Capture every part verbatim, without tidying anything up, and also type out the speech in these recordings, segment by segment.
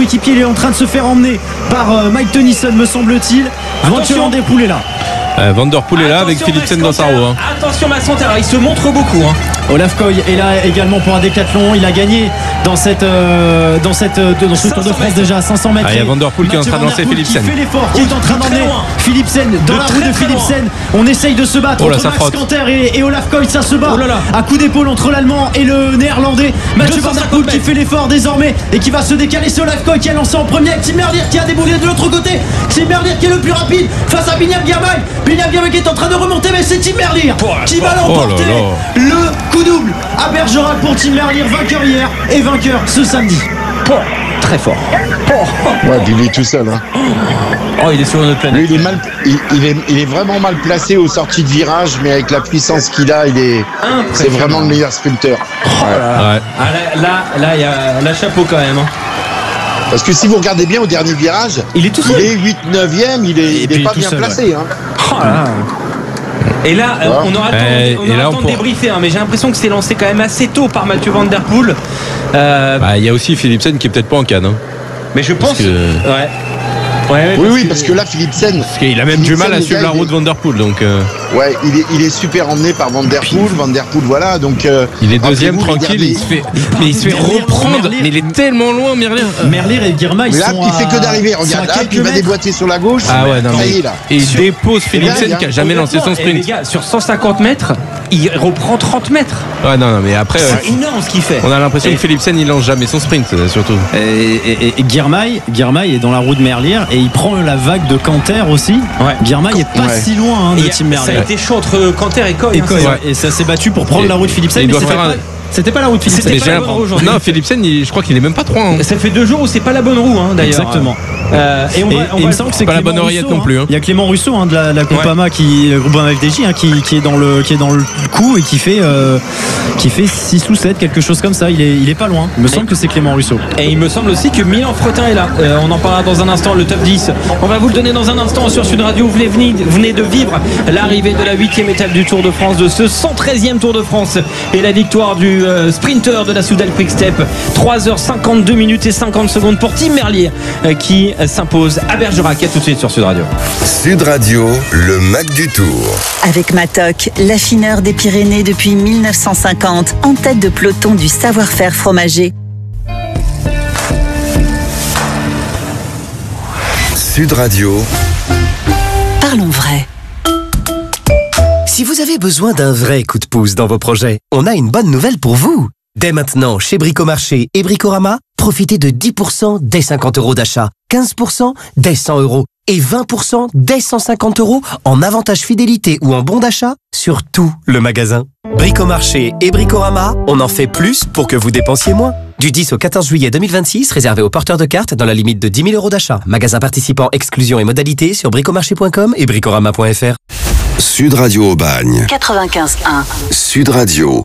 coéquipier, il est en train de se faire emmener par euh, Mike Tennyson, me semble-t-il. Mathieu Van Der Poel est là. Euh, Van Der Poel est là avec Philipsen dans sa roue. Hein. Attention Max Canter, il se montre beaucoup. Hein. Olaf Koy est là également pour un décathlon. Il a gagné dans cette euh, dans cette dans ce Tour de France déjà à cinq cents mètres. Ah, il y a Van Der Poel qui est en train de lancer Philipsen. Qui fait l'effort, qui est en train d'emmener Philipsen dans de la roue de Philipsen. On essaye de se battre oh là, entre Max frotte. Canter et, et Olaf Koy, ça se bat. Oh là là. À coup d'épaule entre l'Allemand et le Néerlandais. Mathieu Van Der Poel qui fait l'effort désormais et qui va se décaler. C'est Olaf Koy qui a lancé en premier avec Tim Merlier qui a déboulé de l'autre côté. Tim Merlier qui est le plus rapide face à Binyam Girmay. Binyam Girmay qui est en train de remonter, mais c'est Tim Merlier qui va l'emporter. Oh le coup double à Bergerac pour Tim Merlier, vainqueur hier et vainqueur ce samedi. Oh, très fort. Oh. Ouais, puis il est tout seul. Hein. Oh, il est sur une autre planète. Lui, il est, mal, il, il, est, il est vraiment mal placé aux sorties de virage, mais avec la puissance qu'il a, il est, c'est vraiment le meilleur sprinter. Oh là, là. Ouais. Ah, là, là, là, il y a la chapeau quand même. Hein. Parce que si vous regardez bien au dernier virage, il est tout seul. Il est huit neuvième, il est, il est pas bien seul, placé. Ouais. Hein. Oh là. Et là, euh, on aura euh, le temps de pour... débriefer, hein, mais j'ai l'impression que c'est lancé quand même assez tôt par Mathieu Van Der Poel. Euh... Bah, il y a aussi Philipsen qui est peut-être pas en canne. Hein. Mais je pense que... ouais. Ouais, ouais, oui, parce oui, que... parce que là, Philipsen. Parce qu'il a même Philipsen, du mal à suivre la route de Van Der Poel. Donc, euh... ouais, il est, il est super emmené par Van Der Poel. Van Der Poel, voilà. Donc, euh, il est deuxième tranquille. Il se fait, mais il se fait reprendre. Mais il est tellement loin, Merlier. Merlier et Girmay, ils là, sont. Il fait que d'arriver. Regarde, là, il va déboîter sur la gauche. Ah ouais, non, ça y est, là. Et il dépose Philipsen qui a jamais lancé son sprint. Les gars, sur cent cinquante mètres, il reprend trente mètres. Ouais, non, non, mais après. C'est énorme ce qu'il fait. On a l'impression que Philipsen, il lance jamais son sprint, surtout. Et Girmay est dans la roue de Merlier et il prend la vague de Canter aussi. Ouais. Girmay est pas ouais. si loin hein, de Tim Merlier. Ça a été chaud entre Canter et Koy. Et, hein, Koy, ouais. et ça s'est battu pour prendre et la roue de Philipsen. Il doit faire un... C'était pas la roue de Philipsen. C'était pas la bonne roue aujourd'hui. Non, Philipsen, il, je crois qu'il est même pas trois. Hein. Ça fait deux jours où c'est pas la bonne roue, hein, d'ailleurs. Exactement. Euh, et on va, et, on et va il me semble que c'est pas Clément la bonne oreillette Rousseau, non plus. Hein. Il y a Clément Rousseau hein, de la, la Groupama ouais. qui, le Groupama F D J, hein, qui, qui est dans le, qui est dans le coup et qui fait, euh, qui fait six ou sept, quelque chose comme ça. Il est, il est pas loin. Il me semble et, que c'est Clément Rousseau. Et il me semble aussi que Milan Fretin est là. Euh, on en parlera dans un instant. Le top dix. On va vous le donner dans un instant sur Sud Radio. Vous venez, venez de vivre l'arrivée de la huitième étape du Tour de France, de ce cent treizième Tour de France et la victoire du euh, sprinter de la Soudal Quick Step. trois heures cinquante-deux minutes et cinquante secondes pour Tim Merlier euh, qui euh, s'impose à Bergerac. À tout de suite sur Sud Radio. Sud Radio, le Mac du Tour. Avec Matok, l'affineur des Pyrénées depuis mille neuf cent cinquante, en tête de peloton du savoir-faire fromager. Sud Radio. Parlons vrai. Si vous avez besoin d'un vrai coup de pouce dans vos projets, on a une bonne nouvelle pour vous. Dès maintenant, chez Bricomarché et Bricorama, profitez de dix pour cent dès cinquante euros d'achat, quinze pour cent dès cent euros et vingt pour cent dès cent cinquante euros en avantage fidélité ou en bon d'achat sur tout le magasin. Bricomarché et Bricorama, on en fait plus pour que vous dépensiez moins. Du dix au quatorze juillet deux mille vingt-six, réservé aux porteurs de cartes dans la limite de dix mille euros d'achat. Magasin participant, exclusion et modalités sur bricomarché point com et bricorama point f r. Sud Radio Aubagne. quatre-vingt-quinze un. Sud Radio.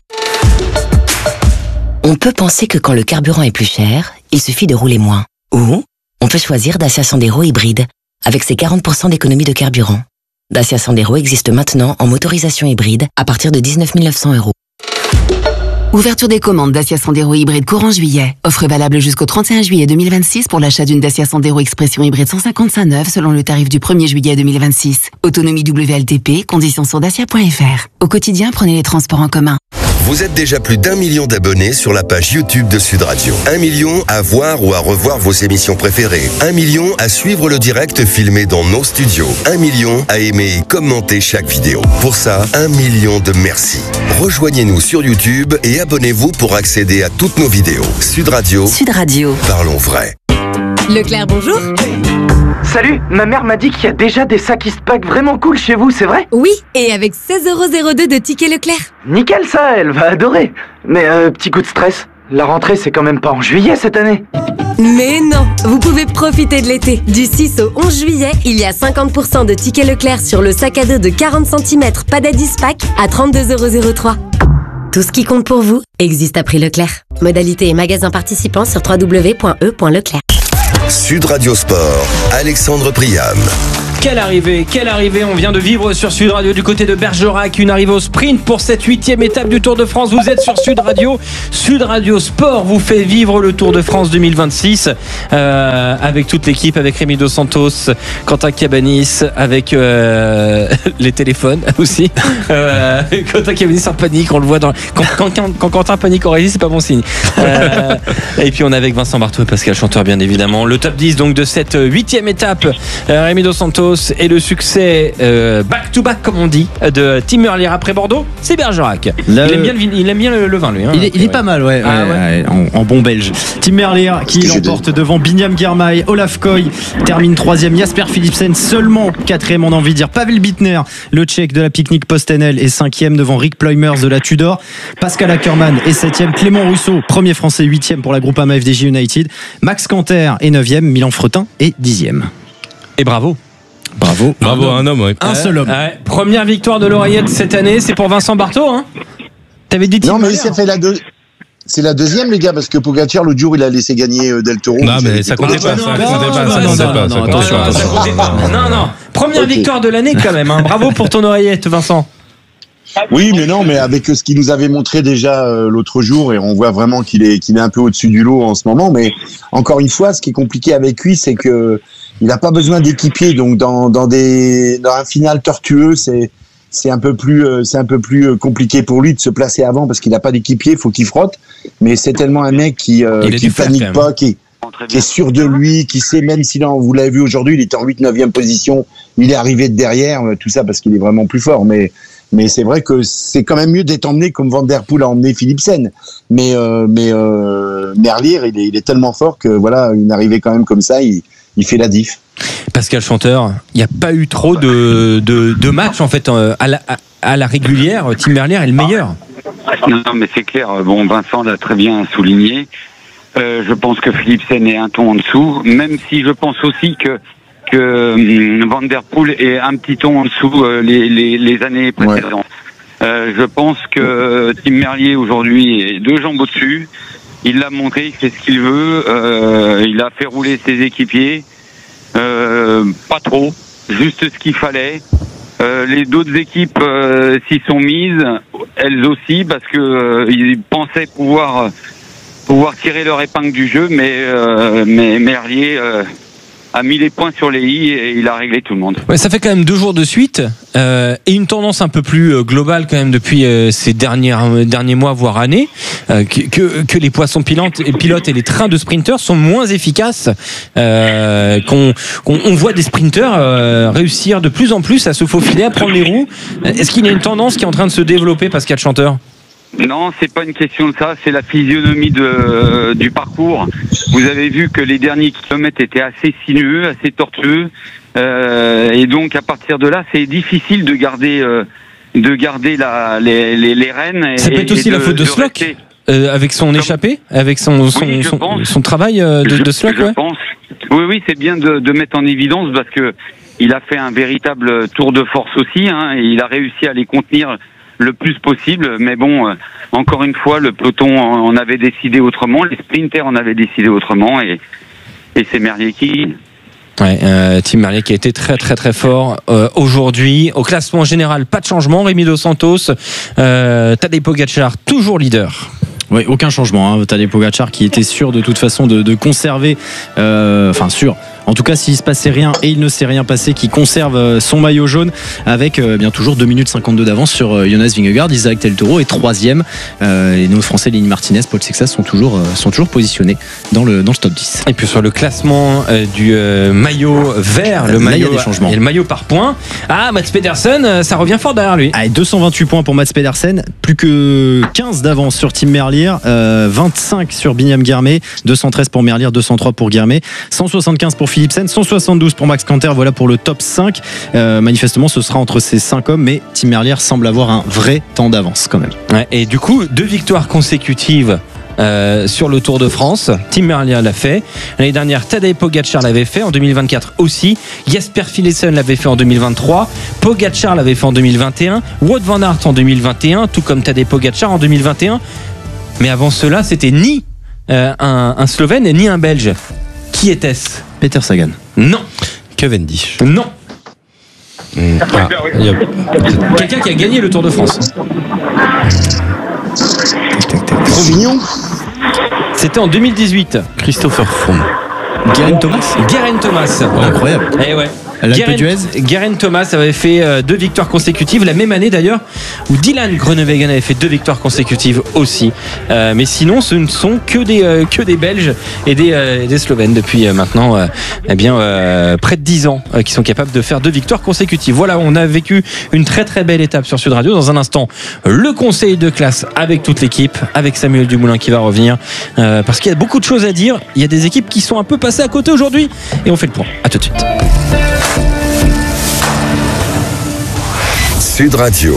On peut penser que quand le carburant est plus cher, il suffit de rouler moins. Ou on peut choisir Dacia Sandero hybride, avec ses quarante pour cent d'économie de carburant. Dacia Sandero existe maintenant en motorisation hybride à partir de dix-neuf mille neuf cents euros. Ouverture des commandes Dacia Sandero hybride courant juillet. Offre valable jusqu'au trente et un juillet deux mille vingt-six pour l'achat d'une Dacia Sandero Expression hybride cent cinquante-cinq neuve selon le tarif du premier juillet deux mille vingt-six. Autonomie W L T P, conditions sur dacia point f r. Au quotidien, prenez les transports en commun. Vous êtes déjà plus d'un million d'abonnés sur la page YouTube de Sud Radio. Un million à voir ou à revoir vos émissions préférées. Un million à suivre le direct filmé dans nos studios. Un million à aimer et commenter chaque vidéo. Pour ça, un million de merci. Rejoignez-nous sur YouTube et abonnez-vous pour accéder à toutes nos vidéos. Sud Radio. Sud Radio. Parlons vrai. Leclerc, bonjour. Salut, ma mère m'a dit qu'il y a déjà des sacs Eastpak vraiment cool chez vous, c'est vrai? Oui, et avec seize euros zéro deux de tickets Leclerc. Nickel ça, elle va adorer. Mais euh, petit coup de stress, la rentrée c'est quand même pas en juillet cette année. Mais non, vous pouvez profiter de l'été. Du six au onze juillet, il y a cinquante pour cent de tickets Leclerc sur le sac à dos de quarante centimètres Padad Eastpak à trente-deux euros zéro trois. Tout ce qui compte pour vous existe à prix Leclerc. Modalité et magasin participants sur w w w point e point leclerc. Sud Radio Sport, Alexandre Priam. Quelle arrivée, quelle arrivée on vient de vivre sur Sud Radio du côté de Bergerac. Une arrivée au sprint pour cette huitième étape du Tour de France. Vous êtes sur Sud Radio. Sud Radio Sport vous fait vivre le Tour de France deux mille vingt-six euh, avec toute l'équipe, avec Rémi Dos Santos, Quentin Cabanis, avec euh, les téléphones aussi. Euh, Quentin Cabanis en panique, on le voit dans quand, quand, quand, quand Quentin panique en régie, c'est pas bon signe. Euh, et puis on est avec Vincent Barthaud et Pascal Chanteur, bien évidemment. Le top dix donc de cette huitième étape. Euh, Rémi Dos Santos et le succès euh, back to back comme on dit de Tim Merlier après Bordeaux, c'est Bergerac. Là, il aime bien le, il aime bien le, le vin lui. Hein, il, est, il est pas mal ouais, ah, ouais, ouais. ouais en, en bon belge. Tim Merlier qui l'emporte devant Binyam Girmay, Olaf Koy termine troisième, Jasper Philipsen seulement quatrième, on a envie de dire. Pavel Bittner, le Tchèque de la Picnic Postenel, est cinquième devant Rick Pluimers de la Tudor. Pascal Ackermann est septième, Clément Rousseau premier français huitième pour la Groupama F D J United. Max Canter est neuvième, Milan Fretin est dixième. Et bravo. Bravo. Bravo à un homme. Ouais. Un ouais, seul homme. Ouais. Première victoire de l'Oreillette cette année, c'est pour Vincent Barthaud. Hein. T'avais dit non, mais ça fait la deux. C'est la deuxième, les gars, parce que Pogacar, l'autre jour, il a laissé gagner Del Toro. Non, mais ça comptait pas. Ça comptait pas. Non, non. Première okay. victoire de l'année, quand même. Hein. Bravo pour ton Oreillette, Vincent. Oui, mais non, mais avec ce qu'il nous avait montré déjà euh, l'autre jour, et on voit vraiment qu'il est, qu'il est un peu au-dessus du lot en ce moment. Mais encore une fois, ce qui est compliqué avec lui, c'est que il n'a pas besoin d'équipier. Donc, dans, dans des, dans un final tortueux, c'est, c'est un peu plus, euh, c'est un peu plus compliqué pour lui de se placer avant parce qu'il n'a pas d'équipier. Il faut qu'il frotte. Mais c'est tellement un mec qui, euh, qui panique pas, qui, qui est sûr de lui, qui sait, même si là, vous l'avez vu aujourd'hui, il était en huit neuvième position, il est arrivé de derrière, tout ça parce qu'il est vraiment plus fort. Mais, mais c'est vrai que c'est quand même mieux d'être emmené comme Van Der Poel a emmené Philipsen. Mais, euh, mais, euh, Merlier, il est, il est tellement fort que voilà, une arrivée quand même comme ça, il, il fait la diff. Pascal Chanteur, il n'y a pas eu trop de, de, de matchs en fait à la, à la régulière. Tim Merlier est le meilleur. Non, non mais c'est clair. Bon, Vincent l'a très bien souligné. Euh, je pense que Philipsen est un ton en dessous, même si je pense aussi que que hum, Van Der Poel est un petit ton en dessous euh, les, les, les années précédentes. Ouais. Euh, je pense que Tim Merlier aujourd'hui est deux jambes au-dessus. Il l'a montré, il fait ce qu'il veut. Euh, il a fait rouler ses équipiers. Euh, pas trop, juste ce qu'il fallait. Euh, les d'autres équipes euh, s'y sont mises, elles aussi, parce que euh, ils pensaient pouvoir pouvoir tirer leur épingle du jeu, mais euh, mais Merlier euh, a mis les points sur les i et il a réglé tout le monde. Ouais, ça fait quand même deux jours de suite euh, et une tendance un peu plus euh, globale quand même depuis euh, ces dernières, euh, derniers mois voire années euh, que, que, que les poissons pilotes et, pilotes et les trains de sprinters sont moins efficaces. Euh, qu'on, qu'on on voit des sprinters euh, réussir de plus en plus à se faufiler, à prendre les roues. Est-ce qu'il y a une tendance qui est en train de se développer, Pascal Chanteur ? Non, c'est pas une question de ça, c'est la physionomie de, euh, du parcours. Vous avez vu que les derniers kilomètres étaient assez sinueux, assez tortueux, euh, et donc à partir de là, c'est difficile de garder, euh, de garder la, les, les, les rênes. Ça et, peut être aussi de, la faute de, de Slock, euh, avec son échappée, avec son son, oui, son, pense, son travail euh, de, je, de Slock. Je ouais. pense. Oui, oui, c'est bien de, de mettre en évidence parce que il a fait un véritable tour de force aussi, hein, et il a réussi à les contenir le plus possible, mais bon, euh, encore une fois, le peloton en avait décidé autrement, les sprinters en avaient décidé autrement, et, et c'est Merlier qui... Ouais, euh, Tim Merlier qui a été très très très fort euh, aujourd'hui. Au classement général, pas de changement. Rémi Dos Santos, euh, Tadej Pogacar, toujours leader. Oui, aucun changement. Hein. Tadej Pogacar qui était sûr de toute façon de, de conserver, euh, enfin sûr. En tout cas, s'il se passait rien et il ne s'est rien passé, qui conserve son maillot jaune avec euh, bien toujours deux minutes cinquante-deux d'avance sur euh, Jonas Vingegaard. Isaac Del Toro est troisième. Euh, et nos Français, Lenny Martinez, Paul Sexas sont toujours, euh, sont toujours positionnés dans le, dans le top dix. Et puis sur le classement euh, du euh, maillot vert, le Là, maillot, il y a des changements. et le maillot par points. Ah, Mats Pedersen, euh, ça revient fort derrière lui. Allez, deux cent vingt-huit points pour Mats Pedersen, plus que quinze d'avance sur Tim Merlier, euh, vingt-cinq sur Binyam Girmay, deux cent treize pour Merlier, deux cent trois pour Girmay, cent soixante-quinze pour Philipsen, cent soixante-douze pour Max Canter. Voilà pour le top cinq. Euh, manifestement, ce sera entre ces cinq hommes, mais Tim Merlier semble avoir un vrai temps d'avance quand même. Ouais, et du coup, deux victoires consécutives Euh, sur le Tour de France. Tim Merlier l'a fait. L'année dernière, Tadej Pogacar l'avait fait en deux mille vingt-quatre aussi. Jasper Philipsen l'avait fait en deux mille vingt-trois. Pogacar l'avait fait en deux mille vingt et un. Wout van Aert en deux mille vingt et un, tout comme Tadej Pogacar en deux mille vingt et un. Mais avant cela, c'était ni euh, un, un Slovène ni un Belge. Qui était-ce ? Peter Sagan. Non. Cavendish. Non. Mmh. Ah, il y a quelqu'un qui a gagné le Tour de France. Frommignon. C'était en deux mille dix-huit. Christopher Froome. Guerin Thomas. Guerin Thomas. Oh, incroyable. Eh ouais. L'Alpe d'Huez. Guerin Thomas avait fait euh, deux victoires consécutives la même année d'ailleurs où Dylan Groenewegen avait fait deux victoires consécutives aussi. Euh, mais sinon ce ne sont que des euh, que des Belges et des, euh, des Slovènes depuis euh, maintenant euh, eh bien euh, près de dix ans euh, qui sont capables de faire deux victoires consécutives. Voilà, on a vécu une très très belle étape sur Sud Radio. Dans un instant, le conseil de classe avec toute l'équipe, avec Samuel Dumoulin qui va revenir euh, parce qu'il y a beaucoup de choses à dire. Il y a des équipes qui sont un peu passées à côté aujourd'hui et on fait le point. À tout de suite. Sud Radio.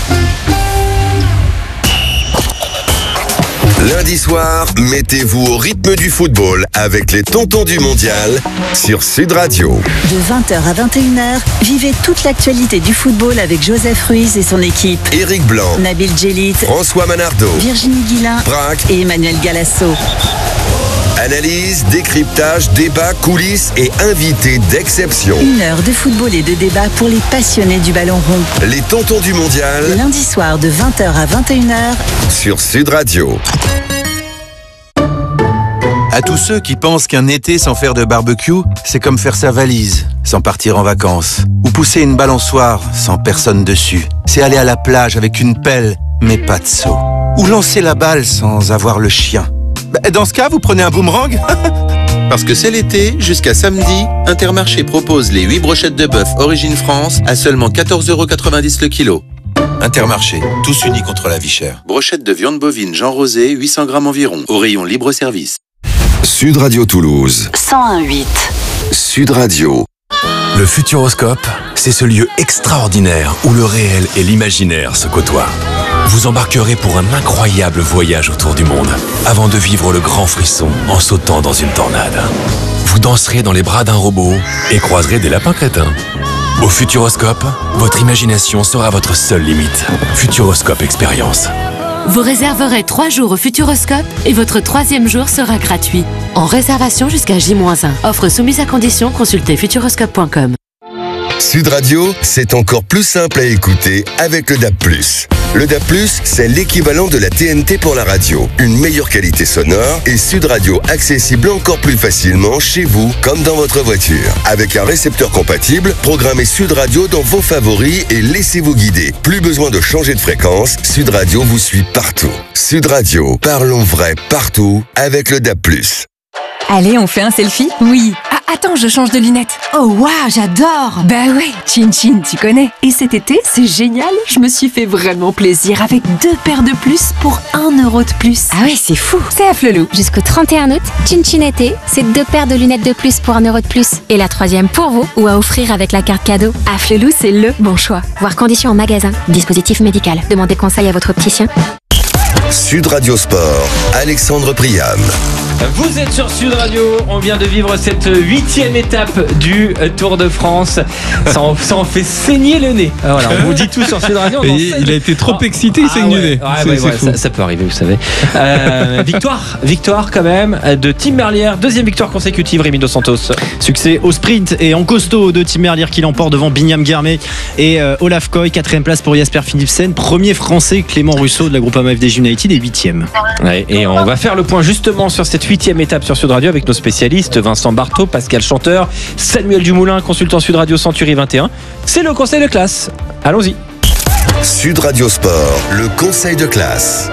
Lundi soir, mettez-vous au rythme du football avec les Tontons du Mondial sur Sud Radio. De vingt heures à vingt et une heures, vivez toute l'actualité du football avec Joseph Ruiz et son équipe. Éric Blanc, Nabil Djellit, François Manardo, Virginie Guilin, Braque et Emmanuel Galasso. Analyse, décryptage, débat, coulisses et invités d'exception. Une heure de football et de débat pour les passionnés du ballon rond. Les Tontons du Mondial. Lundi soir de vingt heures à vingt et une heures sur Sud Radio. À tous ceux qui pensent qu'un été sans faire de barbecue, c'est comme faire sa valise sans partir en vacances. Ou pousser une balançoire sans personne dessus. C'est aller à la plage avec une pelle, mais pas de seau. Ou lancer la balle sans avoir le chien. Dans ce cas, vous prenez un boomerang. Parce que c'est l'été, jusqu'à samedi, Intermarché propose les huit brochettes de bœuf Origine France à seulement quatorze euros quatre-vingt-dix le kilo. Intermarché, tous unis contre la vie chère. Brochette de viande bovine Jean Rosé, huit cents grammes environ, au rayon libre-service. Sud Radio Toulouse. cent un virgule huit. Sud Radio. Le Futuroscope, c'est ce lieu extraordinaire où le réel et l'imaginaire se côtoient. Vous embarquerez pour un incroyable voyage autour du monde, avant de vivre le grand frisson en sautant dans une tornade. Vous danserez dans les bras d'un robot et croiserez des lapins crétins. Au Futuroscope, votre imagination sera votre seule limite. Futuroscope Expérience. Vous réserverez trois jours au Futuroscope et votre troisième jour sera gratuit. En réservation jusqu'à J moins un. Offre soumise à condition, consultez futuroscope point com. Sud Radio, c'est encore plus simple à écouter avec le D A B plus. Le D A B plus, c'est l'équivalent de la T N T pour la radio. Une meilleure qualité sonore et Sud Radio accessible encore plus facilement chez vous comme dans votre voiture. Avec un récepteur compatible, programmez Sud Radio dans vos favoris et laissez-vous guider. Plus besoin de changer de fréquence, Sud Radio vous suit partout. Sud Radio, parlons vrai partout avec le D A B plus. Allez, on fait un selfie? Oui. Ah, attends, je change de lunettes. Oh, waouh, j'adore. Bah ouais, Chin Chin, tu connais. Et cet été, c'est génial. Je me suis fait vraiment plaisir avec deux paires de plus pour un euro de plus. Ah ouais, c'est fou. C'est à Flelou. Jusqu'au trente et un août, Chin Chin été, c'est deux paires de lunettes de plus pour un euro de plus. Et la troisième pour vous ou à offrir avec la carte cadeau. À Flelou, c'est le bon choix. Voir conditions en magasin. Dispositif médical. Demandez conseil à votre opticien. Sud Radio Sport, Alexandre Priam. Vous êtes sur Sud Radio, on vient de vivre cette huitième étape du Tour de France. Ça en, ça en fait saigner le nez. Voilà, on vous dit tout sur Sud Radio. Il, il a été trop oh. excité, il saigne ah, ouais. le nez. Ouais, ouais, ouais, ça, ça peut arriver, vous savez. Euh, victoire, victoire quand même de Tim Merlier, deuxième victoire consécutive, Rémi Dos Santos. Succès au sprint et en costaud de Tim Merlier qui l'emporte devant Binyam Guermé et euh, Olaf Koy. Quatrième place pour Jasper Philipsen. Premier français, Clément Russo de la Groupama F D J United et huitième. Ouais, et on va faire le point justement sur cette huitième étape sur Sud Radio avec nos spécialistes Vincent Barthaud, Pascal Chanteur, Samuel Dumoulin, consultant Sud Radio Century vingt et un. C'est le conseil de classe. Allons-y. Sud Radio Sport, le conseil de classe.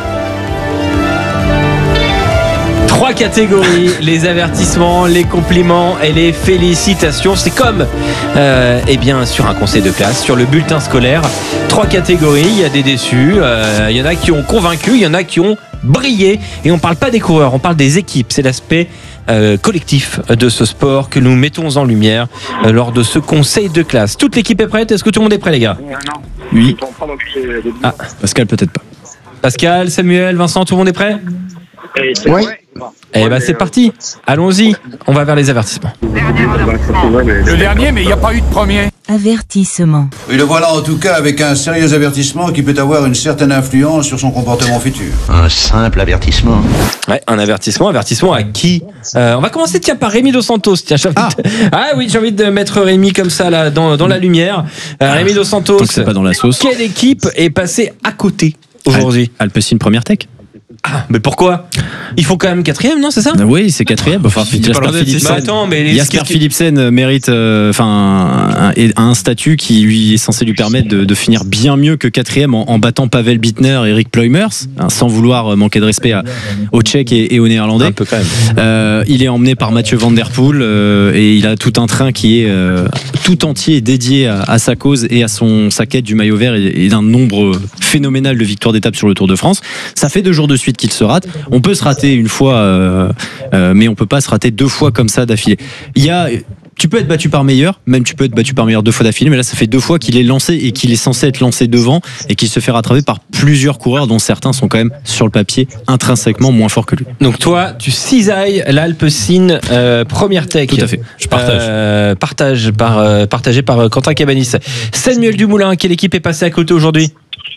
Trois catégories, les avertissements, les compliments et les félicitations. C'est comme euh, eh bien, sur un conseil de classe, sur le bulletin scolaire. Trois catégories, il y a des déçus, euh, il y en a qui ont convaincu, il y en a qui ont brillé. Et on ne parle pas des coureurs, on parle des équipes. C'est l'aspect euh, collectif de ce sport que nous mettons en lumière euh, lors de ce conseil de classe. Toute l'équipe est prête? Est-ce que tout le monde est prêt, les gars? Oui. Ah, Pascal peut-être pas. Pascal, Samuel, Vincent, tout le monde est prêt? Oui. Eh ben c'est parti, allons-y, on va vers les avertissements. Le dernier, mais il n'y a pas eu de premier. Avertissement. Et le voilà en tout cas avec un sérieux avertissement qui peut avoir une certaine influence sur son comportement futur. Un simple avertissement. Ouais, un avertissement. Avertissement à qui euh, On va commencer tiens par Rémi Dos Santos. Tiens, j'ai envie ah. De... ah oui, j'ai envie de mettre Rémi comme ça là dans, dans la lumière. Euh, Rémi Dos Santos. Donc c'est pas dans la sauce. Quelle équipe est passée à côté aujourd'hui? Al- Alpecin Première Tech. Ah, mais pourquoi? Il faut quand même quatrième, non, c'est ça? Oui, c'est quatrième. Enfin, Jasper Philipsen, attends, mais Jasper Philipsen mérite, enfin, euh, un, un statut qui lui est censé lui permettre de, de finir bien mieux que quatrième en, en battant Pavel Bittner et Eric Pluimers, hein, sans vouloir manquer de respect à, aux Tchèques et, et aux Néerlandais. Un peu quand même. Euh, il est emmené par Mathieu Van Der Poel euh, et il a tout un train qui est euh, tout entier dédié à, à sa cause et à son sa quête du maillot vert et, et d'un nombre phénoménal de victoires d'étape sur le Tour de France. Ça fait deux jours de suite qu'il se rate. On peut se rater une fois, euh, euh, mais on peut pas se rater deux fois comme ça d'affilée. Il y a, tu peux être battu par meilleur, même tu peux être battu par meilleur deux fois d'affilée, mais là ça fait deux fois qu'il est lancé et qu'il est censé être lancé devant et qu'il se fait rattraper par plusieurs coureurs dont certains sont quand même sur le papier intrinsèquement moins forts que lui. Donc toi, tu cisailles l'Alpecin euh, Première Tech. Tout à fait. Je partage. Euh, partage par, euh, partagé par Quentin Cabanis. Samuel Dumoulin, quelle équipe est passée à côté aujourd'hui?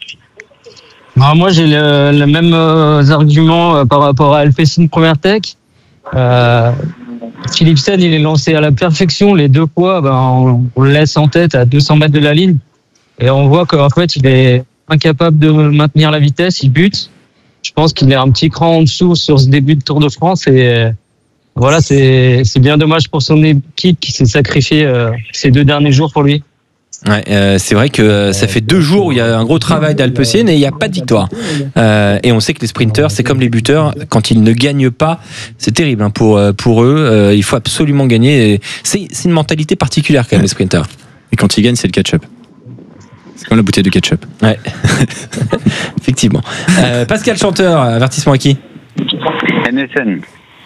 Alors moi j'ai le, le même euh, argument euh, par rapport à Alpecin Première Tech. Euh, Philipsen il est lancé à la perfection les deux fois, ben, on, on le laisse en tête à deux cents mètres de la ligne et on voit qu'en fait il est incapable de maintenir la vitesse, il bute. Je pense qu'il est un petit cran en dessous sur ce début de Tour de France et euh, voilà c'est c'est bien dommage pour son équipe qui s'est sacrifiée euh, ces deux derniers jours pour lui. Ouais, euh, c'est vrai que ça fait deux jours où il y a un gros travail d'Alpecin et il n'y a pas de victoire. Euh, et on sait que les sprinteurs, c'est comme les buteurs, quand ils ne gagnent pas, c'est terrible hein, pour pour eux. Euh, il faut absolument gagner. C'est c'est une mentalité particulière quand même les sprinteurs. Et quand ils gagnent, c'est le ketchup. C'est comme la bouteille de ketchup. Ouais, effectivement. Euh, Pascal Chanteur, avertissement à qui? N S N.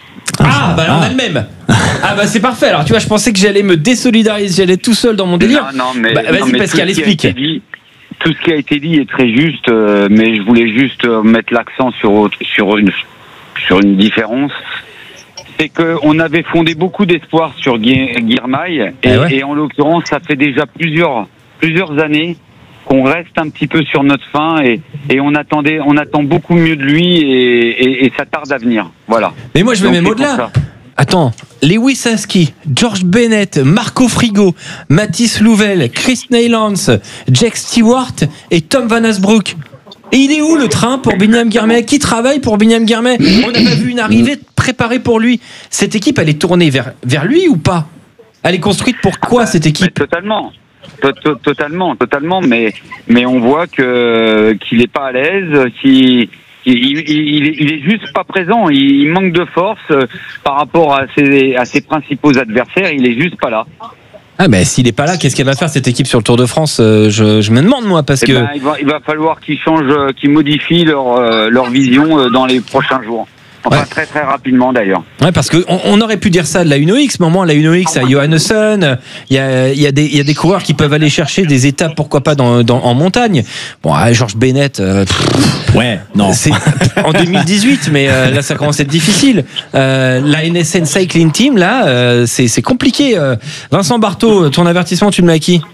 Ah, bah on a le même. Ah bah c'est parfait. Alors tu vois, je pensais que j'allais me désolidariser, j'allais tout seul dans mon délire. Non, non, mais, bah, vas-y non, mais Pascal, explique. Dit, tout ce qui a été dit est très juste, euh, mais je voulais juste euh, mettre l'accent sur sur une sur une différence. C'est que on avait fondé beaucoup d'espoir sur Girmay et, ah ouais. et en l'occurrence, ça fait déjà plusieurs plusieurs années qu'on reste un petit peu sur notre faim et, et on attendait, on attend beaucoup mieux de lui et, et, et ça tarde à venir. Voilà. Mais moi je vais même au-delà. Attends, Lewis Husky, George Bennett, Marco Frigo, Mathis Louvel, Chris Neylands, Jack Stewart et Tom Van Asbroek. Et il est où le train pour Binyam Girmay? Qui travaille pour Binyam Girmay? On n'a pas vu une arrivée préparée pour lui. Cette équipe, elle est tournée vers, vers lui ou pas? Elle est construite pour quoi cette équipe? Totalement. Totalement, totalement, mais mais on voit que qu'il est pas à l'aise, qu'il il, il, il, il est juste pas présent. Il, il manque de force par rapport à ses à ses principaux adversaires. Il est juste pas là. Ah ben s'il est pas là, qu'est-ce qu'elle va faire cette équipe sur le Tour de France? je, je me demande moi parce eh que ben, il va il va falloir qu'ils changent, qu'ils modifient leur leur vision dans les prochains jours. Enfin, ouais. très très rapidement d'ailleurs. Ouais, parce que on, on aurait pu dire ça de la Uno X, mais au moins la Uno X à Johannesson, il y a il y a des il y a des coureurs qui peuvent aller chercher des étapes, pourquoi pas dans, dans en montagne. Bon, ah, George Bennett, euh, pff, ouais, non, c'est en deux mille dix-huit, mais euh, là ça commence à être difficile. Euh, la N S N Cycling Team là, euh, c'est c'est compliqué. Euh, Vincent Barthaud, ton avertissement, tu le mets à qui?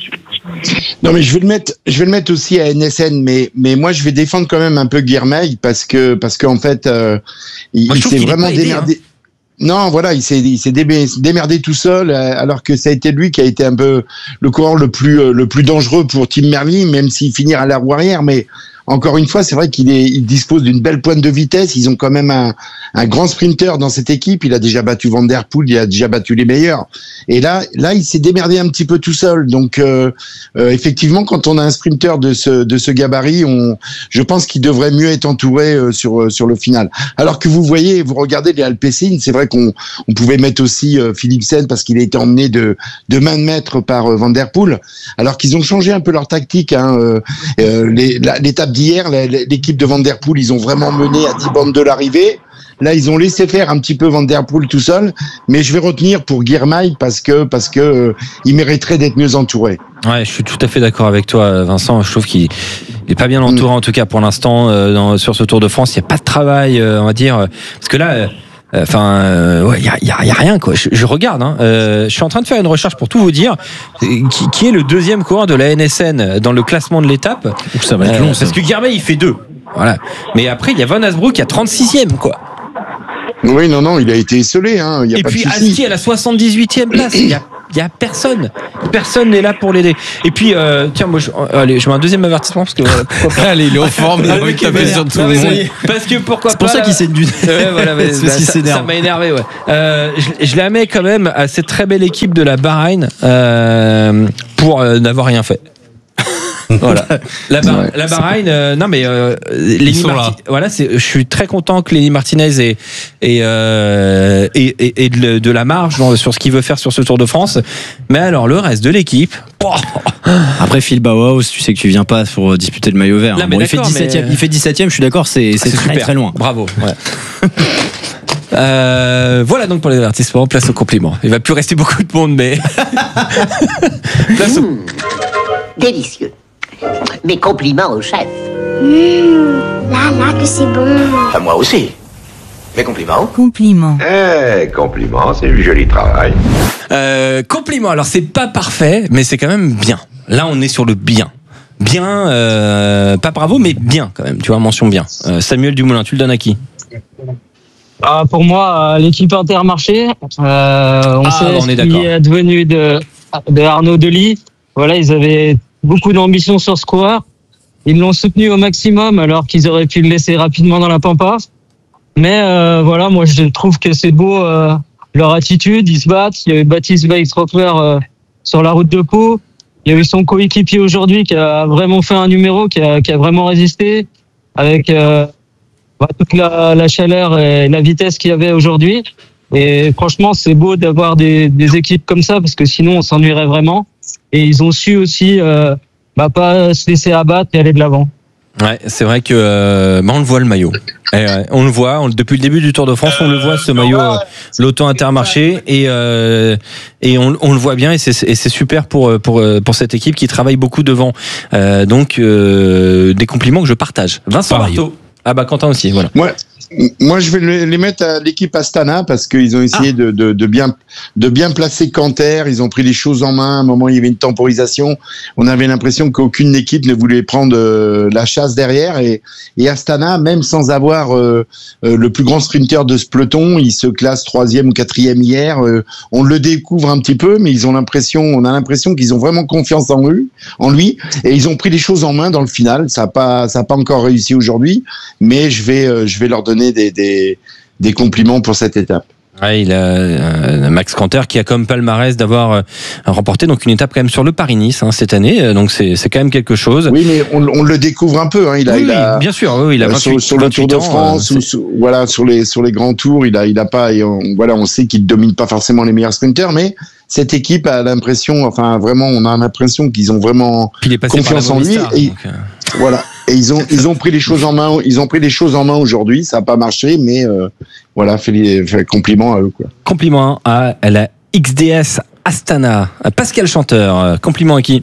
Non mais je vais le mettre, je vais le mettre aussi à N S N, mais mais moi je vais défendre quand même un peu Girmay parce que parce qu'en fait euh, il, il s'est vraiment démerdé. Hein. Non, voilà, il s'est il s'est démerdé tout seul, alors que ça a été lui qui a été un peu le coureur le plus le plus dangereux pour Tim Merlier, même s'il finit à la roue arrière, mais encore une fois, c'est vrai qu'il est, il dispose d'une belle pointe de vitesse. Ils ont quand même un, un grand sprinter dans cette équipe. Il a déjà battu Van Der Poel, il a déjà battu les meilleurs. Et là, là, il s'est démerdé un petit peu tout seul. Donc, euh, euh, effectivement, quand on a un sprinter de ce, de ce gabarit, on, je pense qu'il devrait mieux être entouré euh, sur, sur le final. Alors que vous voyez, vous regardez les Alpecin, c'est vrai qu'on, on pouvait mettre aussi euh, Philipsen parce qu'il a été emmené de, de main de maître par euh, Van Der Poel. Alors qu'ils ont changé un peu leur tactique. Hein, euh, euh, les, la, l'étape d'hier, l'équipe de Van Der Poel, ils ont vraiment mené à dix bornes de l'arrivée. Là, ils ont laissé faire un petit peu Van Der Poel tout seul, mais je vais retenir pour Girmay parce que parce que euh, il mériterait d'être mieux entouré. Ouais, je suis tout à fait d'accord avec toi, Vincent. Je trouve qu'il est pas bien entouré, mmh. en tout cas pour l'instant, euh, dans, sur ce Tour de France. Il n'y a pas de travail, euh, on va dire, parce que là. Enfin, euh, ouais, il y a, y a, y a rien quoi. Je, je regarde. Hein. Euh, je suis en train de faire une recherche pour tout vous dire. Qui, qui est le deuxième coureur de la N S N dans le classement de l'étape? Ça va être long. Euh, parce que Guermey il fait deux. Voilà. Mais après il y a Van Asbroek qui a trente-sixième quoi. Oui, non, non, il a été esselé. Hein. Il y a Et pas puis de souci. Aski à la soixante-dix-huitième place. Il y a Il y a personne, personne n'est là pour l'aider. Et puis euh, tiens, moi, je, allez, je mets un deuxième avertissement parce que voilà, pourquoi pas. Allez, il est en forme, il a envie de taper sur tout le monde. Parce que pourquoi C'est pour pas, ça là, qu'il s'est du. Ouais, voilà, mais, bah, ça, ça m'a énervé. Ouais. Euh, je, je la mets quand même à cette très belle équipe de la Bahreïn euh, pour euh, n'avoir rien fait. Voilà. La, Bar- ouais, la Bahreïn, euh, non mais euh, Lenny Marti- voilà, c'est, je suis très content que Lenny Martinez ait, ait, euh, ait, ait, ait de, de la marge dans, sur ce qu'il veut faire sur ce Tour de France. Mais alors le reste de l'équipe. Oh. Après Phil Bauhaus, tu sais que tu viens pas pour disputer le maillot vert. Là, Hein. Bon, il fait dix-septième, mais... il fait dix-septième, je suis d'accord, c'est, c'est, c'est très super. Très loin. Bravo. Ouais. Euh, voilà donc pour les avertissements. Place au compliment. Il va plus rester beaucoup de monde, mais place au... Mmh, délicieux. Mes compliments au chef. Mmh, là, là, que c'est bon. À moi aussi. Mes compliments. Compliment. Eh, compliment, c'est du joli travail. Euh, compliment. Alors c'est pas parfait, mais c'est quand même bien. Là, on est sur le bien. Bien, euh, pas bravo, mais bien quand même. Tu vois, mention bien. Euh, Samuel Dumoulin, tu le donnes à qui? Ah, pour moi, l'équipe Intermarché, euh, on ah, sait bon, on ce est qui d'accord. est devenu de, de Arnaud Delis. Voilà, ils avaient beaucoup d'ambition sur ce coureur. Ils l'ont soutenu au maximum alors qu'ils auraient pu le laisser rapidement dans la pampa. Mais euh, voilà, moi je trouve que c'est beau euh, leur attitude. Ils se battent. Il y a eu Baptiste Weiss-Rockler euh, sur la route de Pau. Il y a eu son coéquipier aujourd'hui qui a vraiment fait un numéro, qui a, qui a vraiment résisté avec euh, bah, toute la, la chaleur et la vitesse qu'il y avait aujourd'hui. Et franchement, c'est beau d'avoir des, des équipes comme ça parce que sinon on s'ennuierait vraiment. Et ils ont su aussi euh, bah, pas se laisser abattre et aller de l'avant. Ouais, c'est vrai que euh, bah on le voit le maillot. Et, euh, on le voit on, depuis le début du Tour de France, on le voit ce maillot, euh, l'Auto Intermarché, et euh, et on, on le voit bien et c'est, et c'est super pour pour pour cette équipe qui travaille beaucoup devant. Euh, donc euh, des compliments que je partage. Vincent Marteau. Ah bah Quentin aussi, voilà. Moi, moi je vais les mettre à l'équipe Astana parce qu'ils ont essayé ah. de, de, de bien de bien placer Canter. Ils ont pris les choses en main. À un moment, il y avait une temporisation. On avait l'impression qu'aucune équipe ne voulait prendre euh, la chasse derrière. Et, et Astana, même sans avoir euh, euh, le plus grand sprinter de ce peloton, il se classe troisième ou quatrième hier. Euh, on le découvre un petit peu, mais ils ont l'impression, on a l'impression qu'ils ont vraiment confiance en lui, en lui, et ils ont pris les choses en main dans le final. Ça a pas, ça a pas encore réussi aujourd'hui. Mais je vais, euh, je vais leur donner des, des, des compliments pour cette étape. Ouais, il a euh, Max Canter qui a comme palmarès d'avoir euh, remporté donc une étape quand même sur le Paris-Nice hein, cette année, donc c'est c'est quand même quelque chose. Oui, mais on, on le découvre un peu. Hein. Il a, oui, il a, bien sûr, oui, il a vingt-huit, sur, sur le Tour de France, ans, ou sur, voilà, sur les sur les grands tours, il a, il a pas. Et on, voilà, on sait qu'il domine pas forcément les meilleurs sprinters, mais cette équipe a l'impression, enfin vraiment, on a l'impression qu'ils ont vraiment confiance en lui. Et, donc, euh... Voilà. Et ils ont ils ont pris les choses en main. Ils ont pris les choses en main aujourd'hui. Ça n'a pas marché, mais euh, voilà, fait les fait compliment à eux quoi. Compliment à la X D S Astana. Pascal Chanteur. Compliment à qui?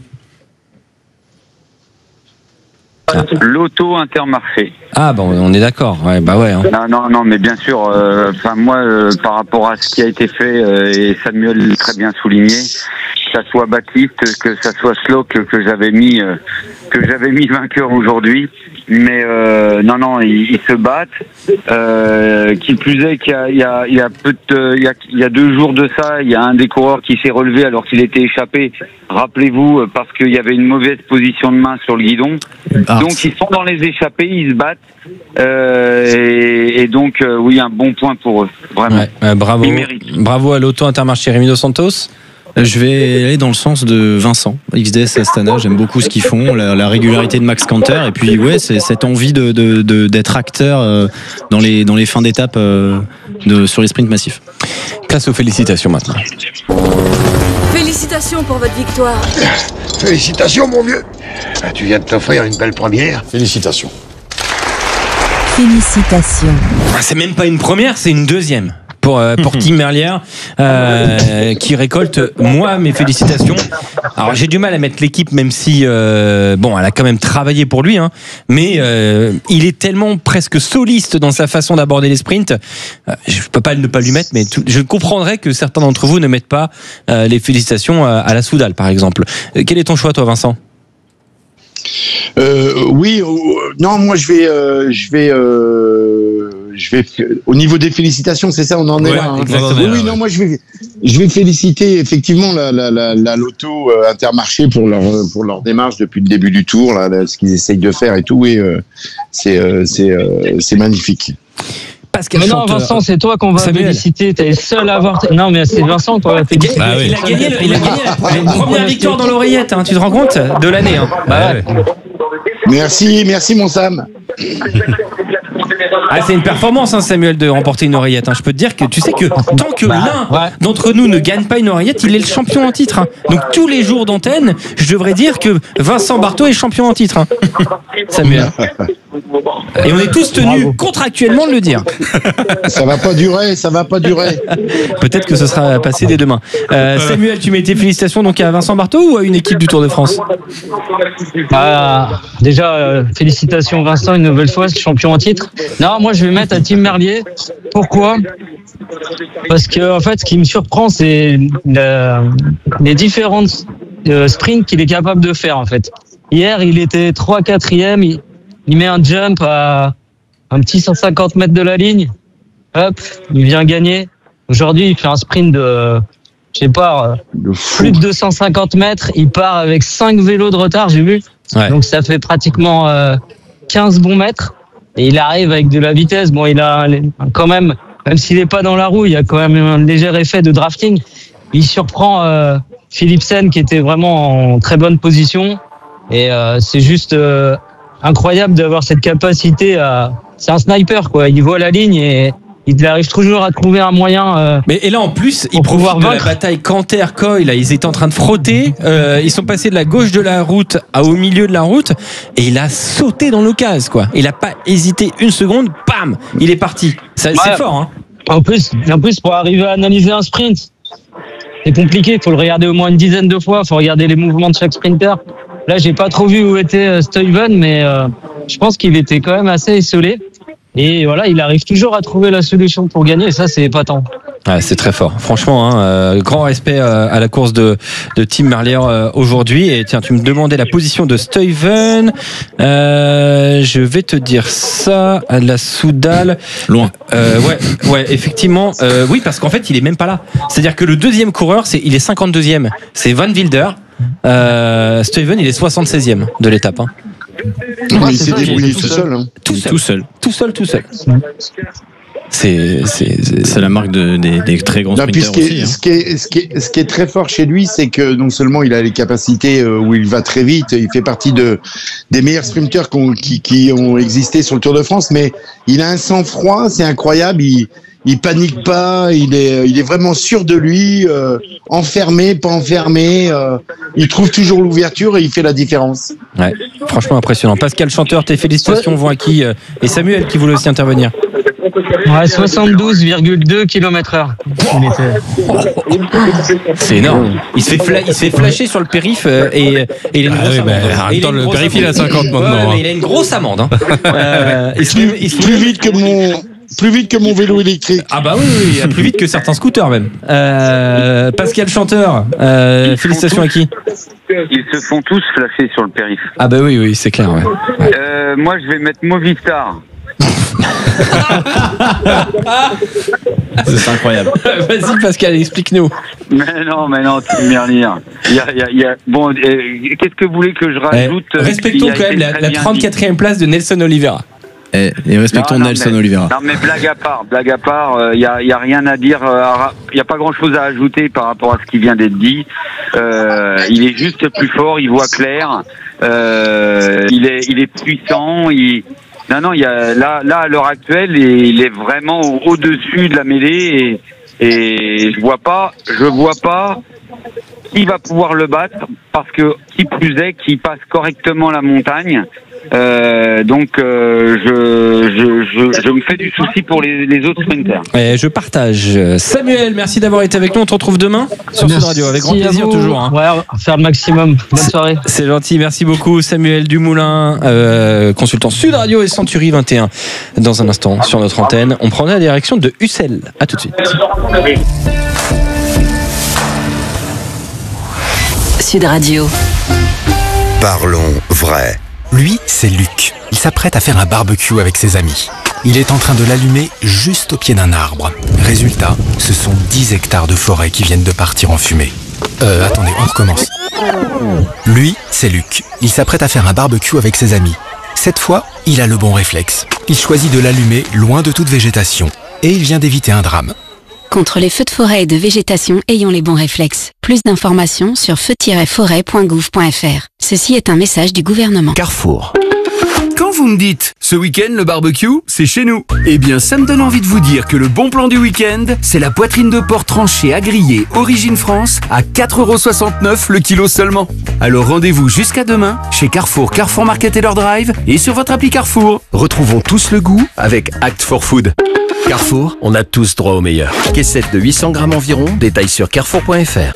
L'Auto Intermarché. Ah bon, on est d'accord. Ouais, bah ouais. Hein. Non, non, non, mais bien sûr. Enfin, euh, moi, euh, par rapport à ce qui a été fait, euh, et Samuel l'a très bien souligné, que ça soit Baptiste, que ça soit Slock, que, que j'avais mis, euh, que j'avais mis vainqueur aujourd'hui. Mais euh, non, non, ils, ils se battent. Euh, qui plus est, qu'il y a, il y a, il y a peu de, il y a, il y a deux jours de ça, il y a un des coureurs qui s'est relevé alors qu'il était échappé. Rappelez-vous, parce qu'il y avait une mauvaise position de main sur le guidon. Ah. Donc ils sont dans les échappées, ils se battent. Euh, et, et donc euh, oui, un bon point pour eux, vraiment. Ouais, euh, bravo, bravo à l'Auto Intermarché. Rémi Dos Santos. Je vais aller dans le sens de Vincent, X D S Astana. J'aime beaucoup ce qu'ils font, la, la régularité de Max Canter, et puis ouais, c'est cette envie de, de, de d'être acteur euh, dans les dans les fins d'étape euh, de sur les sprints massifs. Place aux félicitations maintenant. Félicitations pour votre victoire. Félicitations mon vieux. Tu viens de t'offrir une belle première. Félicitations. Félicitations. C'est même pas une première, c'est une deuxième. pour euh, pour Tim Merlier, euh, qui récolte, moi, mes félicitations. Alors j'ai du mal à mettre l'équipe, même si euh, bon, elle a quand même travaillé pour lui, hein, mais euh, il est tellement presque soliste dans sa façon d'aborder les sprints. Euh, je peux pas ne pas lui mettre, mais tout, je comprendrais que certains d'entre vous ne mettent pas euh, les félicitations à, à la Soudal, par exemple. Euh, quel est ton choix, toi, Vincent? Euh, oui, euh, non, moi je vais, euh, je vais, euh, je vais, au niveau des félicitations, c'est ça, on en est Ouais, là. Hein. exactement. Oui, oui, Ouais. non, moi je vais, je vais féliciter effectivement la, la, la, la Loto euh, Intermarché pour leur, pour leur démarche depuis le début du tour, là, là, ce qu'ils essayent de faire et tout, et euh, c'est, euh, c'est, euh, c'est magnifique. Pascal Mais non, Chanteur. Vincent, c'est toi qu'on va Samuel. féliciter. T'es le seul à avoir. Non, mais c'est Vincent qu'on va féliciter. Bah oui. Il a gagné, le- il a gagné la première victoire dans l'oreillette, hein, tu te rends compte, de l'année. Hein. Bah ouais. Merci, merci mon Sam. Ah, c'est une performance, hein, Samuel, de remporter une oreillette. Hein. Je peux te dire que tu sais que tant que l'un d'entre nous ne gagne pas une oreillette, il est le champion en titre. Hein. Donc tous les jours d'antenne, je devrais dire que Vincent Barthaud est champion en titre. Hein. Samuel. Et on est tous tenus contractuellement de le dire. Ça va pas durer, ça va pas durer. Peut-être que ce sera passé dès demain. Euh, Samuel, tu mets tes félicitations donc à Vincent Barthaud ou à une équipe du Tour de France? Ah, déjà, euh, félicitations Vincent, une nouvelle fois, champion en titre. Non, moi je vais mettre à Tim Merlier. Pourquoi? Parce que en fait, ce qui me surprend, c'est la- les différentes euh, sprints qu'il est capable de faire en fait. Hier, il était trois quatrième, il, il met un jump à un petit cent cinquante mètres de la ligne. Hop, il vient gagner. Aujourd'hui, il fait un sprint de, je sais pas, euh, plus de deux cent cinquante mètres. Il part avec cinq vélos de retard, j'ai vu. Ouais. Donc ça fait pratiquement euh, quinze bons mètres. Et il arrive avec de la vitesse. Bon, il a quand même, même s'il n'est pas dans la roue, il y a quand même un léger effet de drafting. Il surprend euh, Philipsen qui était vraiment en très bonne position. Et euh, c'est juste euh, incroyable d'avoir cette capacité à... C'est un sniper, quoi. Il voit la ligne et il arrive toujours à trouver un moyen. Euh, Mais et là en plus, ils profitent de la bataille Canter-Coy. Là, ils étaient en train de frotter. Euh, ils sont passés de la gauche de la route à au milieu de la route, et il a sauté dans l'occasion, quoi. Il a pas hésité une seconde. Bam, il est parti. Ça, Ouais. C'est fort, hein. En plus, en plus, pour arriver à analyser un sprint, c'est compliqué. Il faut le regarder au moins une dizaine de fois. Il faut regarder les mouvements de chaque sprinter. Là, j'ai pas trop vu où était euh, Stuyven, mais euh, je pense qu'il était quand même assez isolé. Et voilà, il arrive toujours à trouver la solution pour gagner. Et ça, c'est épatant. Ouais, c'est très fort. Franchement, hein, euh, grand respect euh, à la course de, de Tim Merlier euh, aujourd'hui. Et tiens, tu me demandais la position de Stuyven. Euh, je vais te dire ça. À la Soudal. Loin. Euh, ouais, ouais, effectivement. Euh, oui, parce qu'en fait, il est même pas là. C'est-à-dire que le deuxième coureur, c'est, il est cinquante-deuxième. C'est Van Wilder. Euh, Stuyven, il est soixante-seizième de l'étape. Hein. Non, il s'est débrouillé tout seul. Hein. Tout seul. Tout seul. Tout seul, tout seul. C'est, c'est, c'est... C'est la marque de, des, des très grands Non, puis sprinters ce, qui est, aussi. ce, qui est, ce, qui est, ce qui est très fort chez lui, c'est que non seulement il a les capacités euh, où il va très vite, il fait partie de, des meilleurs sprinters qu'on- qui, qui ont existé sur le Tour de France, mais il a un sang-froid, c'est incroyable, il, il panique pas, il est, il est vraiment sûr de lui, euh, enfermé, pas enfermé, euh, il trouve toujours l'ouverture et il fait la différence. Ouais, franchement impressionnant. Pascal Chanteur, tes félicitations vont à qui euh, et Samuel qui voulait aussi intervenir. Ouais, soixante-douze virgule deux kilomètres heure. Il était- C'est énorme. Il se fait, fla- il se fait flasher sur le périph euh, et, et il a une Ah grosse oui, bah, amende. en même Et il a temps, une le grosse périph', il a amende. cinquante maintenant, Ouais, mais hein. il a une grosse amende. Hein. Euh, il se fait- il se fait- Plus vite que mon, plus vite que mon vélo électrique. Ah bah oui, oui, oui, plus vite que certains scooters même. Euh, Pascal Chanteur, euh, félicitations à qui? Ils se font tous flasher sur le périph. Ah bah oui, oui, c'est clair. Ouais. Euh, moi, je vais mettre Movistar. C'est incroyable. Vas-y Pascal, explique-nous. Mais non, mais non, Tim Merlier. Il y a, il y a, il y a... Bon, euh, qu'est-ce que vous voulez que je rajoute? Eh, respectons Il a quand même été la, très la bien trente-quatrième place de Nelson Oliveira. Et, et respectons Non, non, Nelson mais- Oliveira. Non, mais blague à part, blague à part, il euh, y, a, y a rien à dire, il euh, n'y a pas grand-chose à ajouter par rapport à ce qui vient d'être dit. Euh, il est juste plus fort, il voit clair, euh, il est, il est puissant. Il... Non, non, il y a là, là à l'heure actuelle, il, il est vraiment au- au-dessus de la mêlée et, et je vois pas, je vois pas qui va pouvoir le battre parce que qui plus est, qui passe correctement la montagne. Euh, donc euh, je, je, je, je me fais du souci pour les, les autres sprinters. Et je partage. Samuel, merci d'avoir été avec nous. On te retrouve demain sur Sud Radio. Avec grand plaisir toujours. Hein. Ouais, on va faire le maximum. Bonne soirée. C'est gentil. Merci beaucoup Samuel Dumoulin, euh, consultant Sud Radio et Century vingt et un. Dans un instant sur notre antenne, on prend la direction de Ussel. À tout de suite. Sud Radio. Parlons vrai. Lui, c'est Luc. Il s'apprête à faire un barbecue avec ses amis. Il est en train de l'allumer juste au pied d'un arbre. Résultat, ce sont dix hectares de forêt qui viennent de partir en fumée. Euh, attendez, on recommence. Lui, c'est Luc. Il s'apprête à faire un barbecue avec ses amis. Cette fois, il a le bon réflexe. Il choisit de l'allumer loin de toute végétation. Et il vient d'éviter un drame. Contre les feux de forêt et de végétation, ayons les bons réflexes. Plus d'informations sur feu tiret forêt point gouv point fr. Ceci est un message du gouvernement. Carrefour. Quand vous me dites « ce week-end, le barbecue, c'est chez nous », eh bien ça me donne envie de vous dire que le bon plan du week-end, c'est la poitrine de porc tranchée à griller Origine France à quatre euros soixante-neuf le kilo seulement. Alors rendez-vous jusqu'à demain chez Carrefour, Carrefour Market et leur drive et sur votre appli Carrefour. Retrouvons tous le goût avec Act for Food. Carrefour, on a tous droit au meilleur. Caissette de huit cents grammes environ, détail sur carrefour point fr.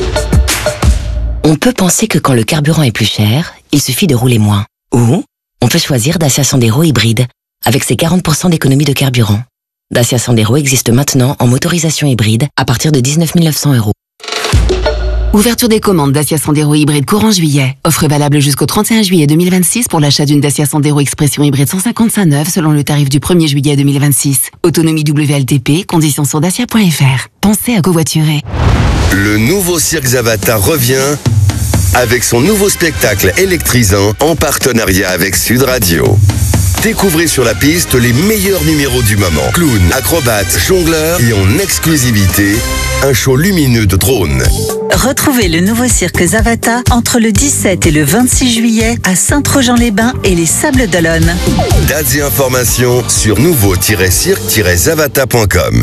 On peut penser que quand le carburant est plus cher, il suffit de rouler moins. Ou on peut choisir Dacia Sandero hybride, avec ses quarante pour cent d'économie de carburant. Dacia Sandero existe maintenant en motorisation hybride à partir de dix-neuf mille neuf cents euros. Ouverture des commandes Dacia Sandero hybride courant juillet. Offre valable jusqu'au trente et un juillet deux mille vingt-six pour l'achat d'une Dacia Sandero Expression hybride cent cinquante-cinq neuve selon le tarif du premier juillet deux mille vingt-six. Autonomie W L T P, conditions sur dacia point fr. Pensez à covoiturer. Le nouveau Cirque Zavata revient avec son nouveau spectacle électrisant en partenariat avec Sud Radio. Découvrez sur la piste les meilleurs numéros du moment. Clowns, acrobates, jongleurs et en exclusivité, un show lumineux de drones. Retrouvez le nouveau cirque Zavata entre le dix-sept et le vingt-six juillet à Saint-Trojan-les-Bains et les Sables d'Olonne. Dates et informations sur nouveau cirque zavata point com.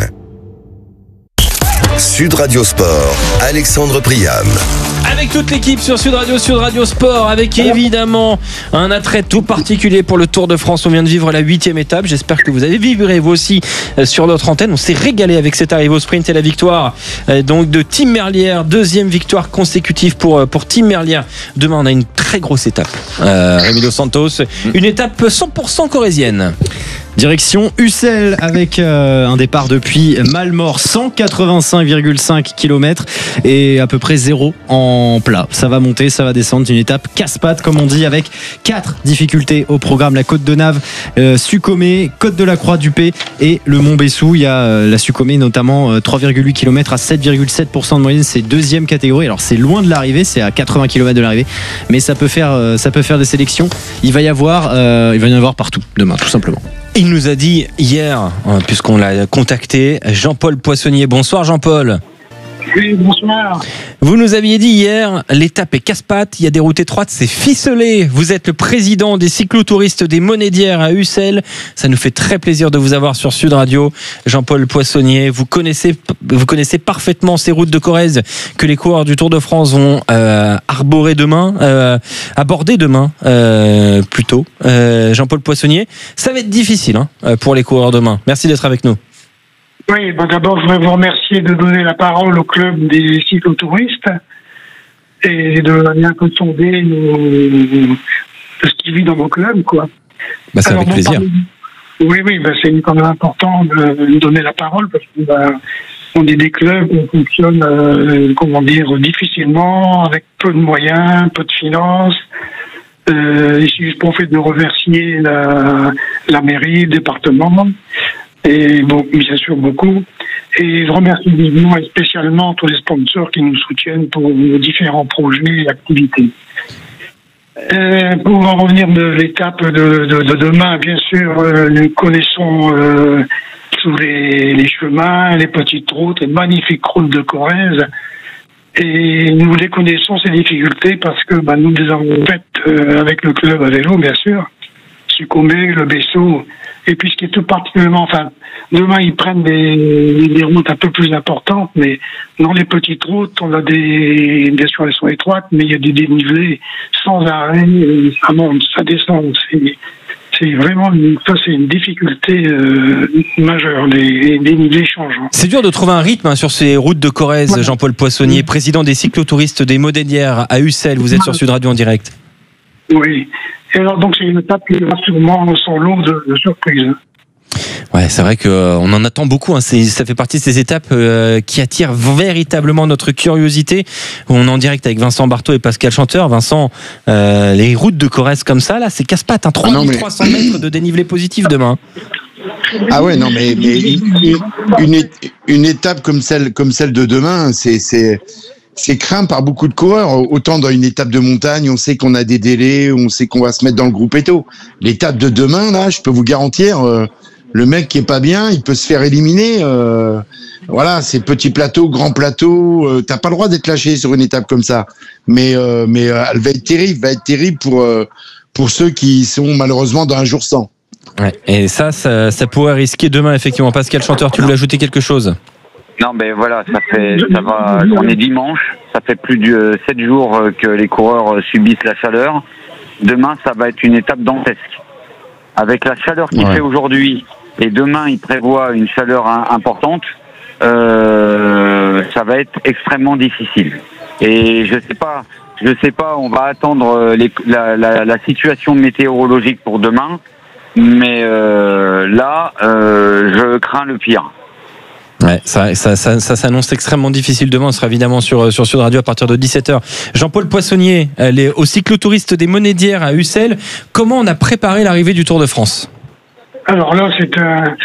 Sud Radio Sport, Alexandre Priam. Avec toute l'équipe sur Sud Radio, Sud Radio Sport, avec évidemment un attrait tout particulier pour le Tour de France. On vient de vivre la huitième étape. J'espère que vous avez vibré vous aussi sur notre antenne. On s'est régalé avec cette arrivée au sprint et la victoire donc de Tim Merlier. Deuxième victoire consécutive pour, pour Tim Merlier. Demain, on a une très grosse étape. Euh, Rémi Dos Santos, une étape cent pour cent corrézienne. Direction Ussel avec euh, un départ depuis Malmort, cent quatre-vingt-cinq virgule cinq kilomètres et à peu près zéro en plat. Ça va monter, ça va descendre, une étape casse-pattes comme on dit, avec quatre difficultés au programme. La côte de Nave, euh, Sucomé, côte de la Croix-du-Pé et le Mont Bessou. Il y a euh, la Sucomé notamment, euh, trois virgule huit kilomètres à sept virgule sept pour cent de moyenne. C'est deuxième catégorie. Alors c'est loin de l'arrivée, c'est à quatre-vingts kilomètres de l'arrivée, mais ça peut faire, euh, ça peut faire des sélections. Il va y avoir, euh, il va y en avoir partout demain, tout simplement. Il nous a dit hier, puisqu'on l'a contacté, Jean-Paul Poissonnier. Bonsoir Jean-Paul. Oui, bonsoir. Vous nous aviez dit hier, l'étape est casse-pattes, il y a des routes étroites, c'est ficelé. Vous êtes le président des cyclotouristes des Monédières à Ussel. Ça nous fait très plaisir de vous avoir sur Sud Radio. Jean-Paul Poissonnier, vous connaissez, vous connaissez parfaitement ces routes de Corrèze que les coureurs du Tour de France vont euh, arborer demain, euh, aborder demain euh, plutôt. Euh, Jean-Paul Poissonnier, ça va être difficile hein, pour les coureurs demain. Merci d'être avec nous. Oui, bon, d'abord, je voudrais vous remercier de donner la parole au club des cyclotouristes et de bien peu sonder de ce qui vit dans vos clubs, quoi. Bah, c'est avec bon, plaisir. Parmi... Oui, oui, bah, c'est quand même important de donner la parole parce qu'on bah, on est des clubs qui fonctionnent, euh, comment dire, difficilement, avec peu de moyens, peu de finances. Euh, ici, je profite de remercier la, la mairie, le département. Et bon, bien sûr beaucoup. Et je remercie vivement et spécialement tous les sponsors qui nous soutiennent pour nos différents projets et activités. Euh, pour en revenir de l'étape de, de, de demain, bien sûr, euh, nous connaissons euh, tous les, les chemins, les petites routes, les magnifiques routes de Corrèze. Et nous les connaissons, ces difficultés, parce que bah, nous les avons faites euh, avec le club à vélo, bien sûr. Sucomé, le Bessou Et puis ce qui est tout particulièrement, enfin, demain ils prennent des, des routes un peu plus importantes, mais dans les petites routes, on a des, bien sûr elles sont étroites, mais il y a des dénivelés sans arrêt, ça monte, ça descend. C'est, c'est vraiment, une, ça c'est une difficulté euh, majeure, les, les dénivelés changeants. C'est dur de trouver un rythme hein, sur ces routes de Corrèze. Voilà. Jean-Paul Poissonnier, mmh. président des cyclotouristes des Monédières à Ussel, vous êtes sur Sud Radio en direct. Oui. Et alors, donc, c'est une étape qui va sûrement son lot de, de surprises. Ouais, c'est vrai qu'on euh, en attend beaucoup. Hein. C'est, ça fait partie de ces étapes euh, qui attirent véritablement notre curiosité. On est en direct avec Vincent Barthaud et Pascal Chanteur. Vincent, euh, les routes de Corrèze comme ça, là, c'est casse-pattes. Hein. trois mille trois cents mètres de dénivelé positif demain. Ah ouais, non, mais, mais une, une, une étape comme celle, comme celle de demain, c'est... c'est... c'est craint par beaucoup de coureurs. Autant dans une étape de montagne, on sait qu'on a des délais, on sait qu'on va se mettre dans le groupe éto. L'étape de demain, là, je peux vous garantir, euh, le mec qui est pas bien, il peut se faire éliminer. Euh, voilà, c'est petit plateau, grand plateau. Euh, t'as pas le droit d'être lâché sur une étape comme ça. Mais, euh, mais euh, elle va être terrible, va être terrible pour euh, pour ceux qui sont malheureusement dans un jour sans. Ouais. Et ça, ça, ça pourrait risquer demain effectivement. Pascal Chanteur, tu voulais ajouter quelque chose? Non, ben voilà, ça fait, ça va. On est dimanche, ça fait plus de sept jours que les coureurs subissent la chaleur. Demain, ça va être une étape dantesque. Avec la chaleur qu'il ouais. fait aujourd'hui, et demain, il prévoit une chaleur importante. Euh, ça va être extrêmement difficile. Et je sais pas, je sais pas. On va attendre les, la, la, la situation météorologique pour demain, mais euh, là, euh, je crains le pire. Ouais, ça, ça, ça, ça s'annonce extrêmement difficile demain. On sera évidemment sur, sur Sud Radio à partir de dix-sept heures. Jean-Paul Poissonnier, les, aux cyclotouristes des Monédières à Ussel, comment on a préparé l'arrivée du Tour de France? Alors là, c'est un,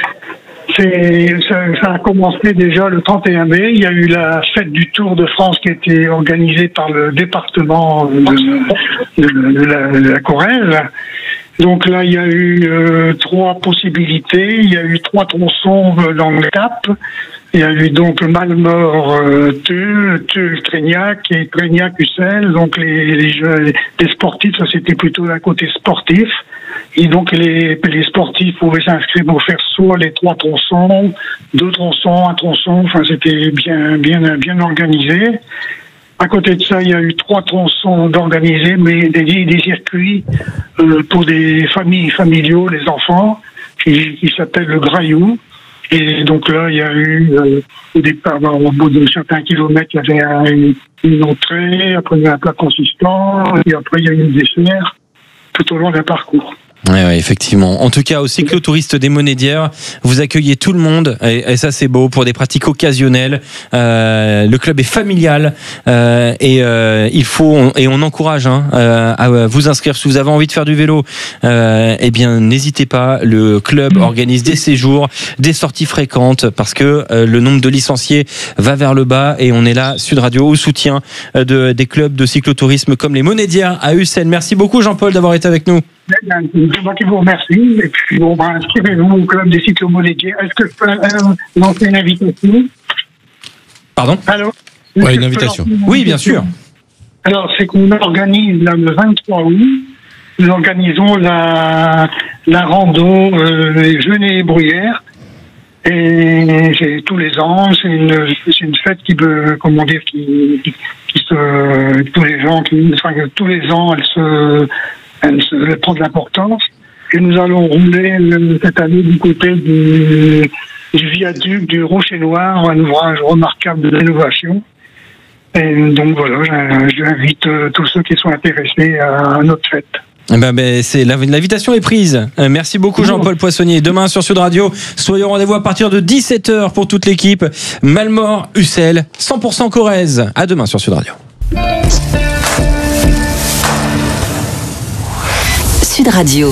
c'est, ça, ça a commencé déjà le trente et un mai. Il y a eu la fête du Tour de France qui a été organisée par le département de, de, de, la, de la Corrèze. Donc là, il y a eu euh, trois possibilités. Il y a eu trois tronçons euh, dans le Cap. Il y a eu donc Malmort, euh, Tulle, Tulle, Trégnac et Trégnac, Ussel. Donc les, les, jeux, les sportifs, ça c'était plutôt d'un côté sportif. Et donc les, les sportifs pouvaient s'inscrire pour faire soit les trois tronçons, deux tronçons, un tronçon. Enfin, c'était bien, bien, bien organisé. À côté de ça, il y a eu trois tronçons d'organisés, mais des, des circuits euh, pour des familles familiaux, les enfants, qui, qui s'appellent le Graillou. Et donc là, il y a eu, euh, au départ, au bout de certains kilomètres, il y avait un, une, une entrée, après il y a un plat consistant, et après il y a eu une dessert, tout au long d'un parcours. Oui, ouais, effectivement. En tout cas, au cyclotouristes des Monédières, vous accueillez tout le monde, et, et ça c'est beau, pour des pratiques occasionnelles. Euh, le club est familial, euh, et euh, il faut, on, et on encourage hein, euh, à vous inscrire. Si vous avez envie de faire du vélo, euh, eh bien n'hésitez pas. Le club organise des séjours, des sorties fréquentes, parce que euh, le nombre de licenciés va vers le bas, et on est là, Sud Radio, au soutien de, des clubs de cyclotourisme comme les Monédières à Ussel. Merci beaucoup Jean-Paul d'avoir été avec nous. C'est moi qui vous remercie. Et puis, bon, ben, inscrivez-vous au club des cyclos Monédières. Est-ce que je peux euh, lancer une invitation? Pardon? Allô? Ouais, une invitation. Une oui, bien sûr. Alors, c'est qu'on organise là, le vingt-trois août, nous organisons la, la rando euh, Genêt et Bruyères. Et c'est tous les ans, c'est une, c'est une fête qui veut, comment dire, qui, qui, qui se, tous les gens, qui, enfin, tous les ans, elle se, elle, se, elle prend de l'importance. Et nous allons rouler le, cette année du côté du, du viaduc du Rocher Noir, un ouvrage remarquable de rénovation. Et donc voilà, j'invite tous ceux qui sont intéressés à notre fête. Ben, ben, c'est, l'invitation est prise. Merci beaucoup Jean-Paul Poissonnier. Demain sur Sud Radio, soyez au rendez-vous à partir de dix-sept heures pour toute l'équipe. Malmort, Ussel, cent pour cent Corrèze. À demain sur Sud Radio. Sud Radio.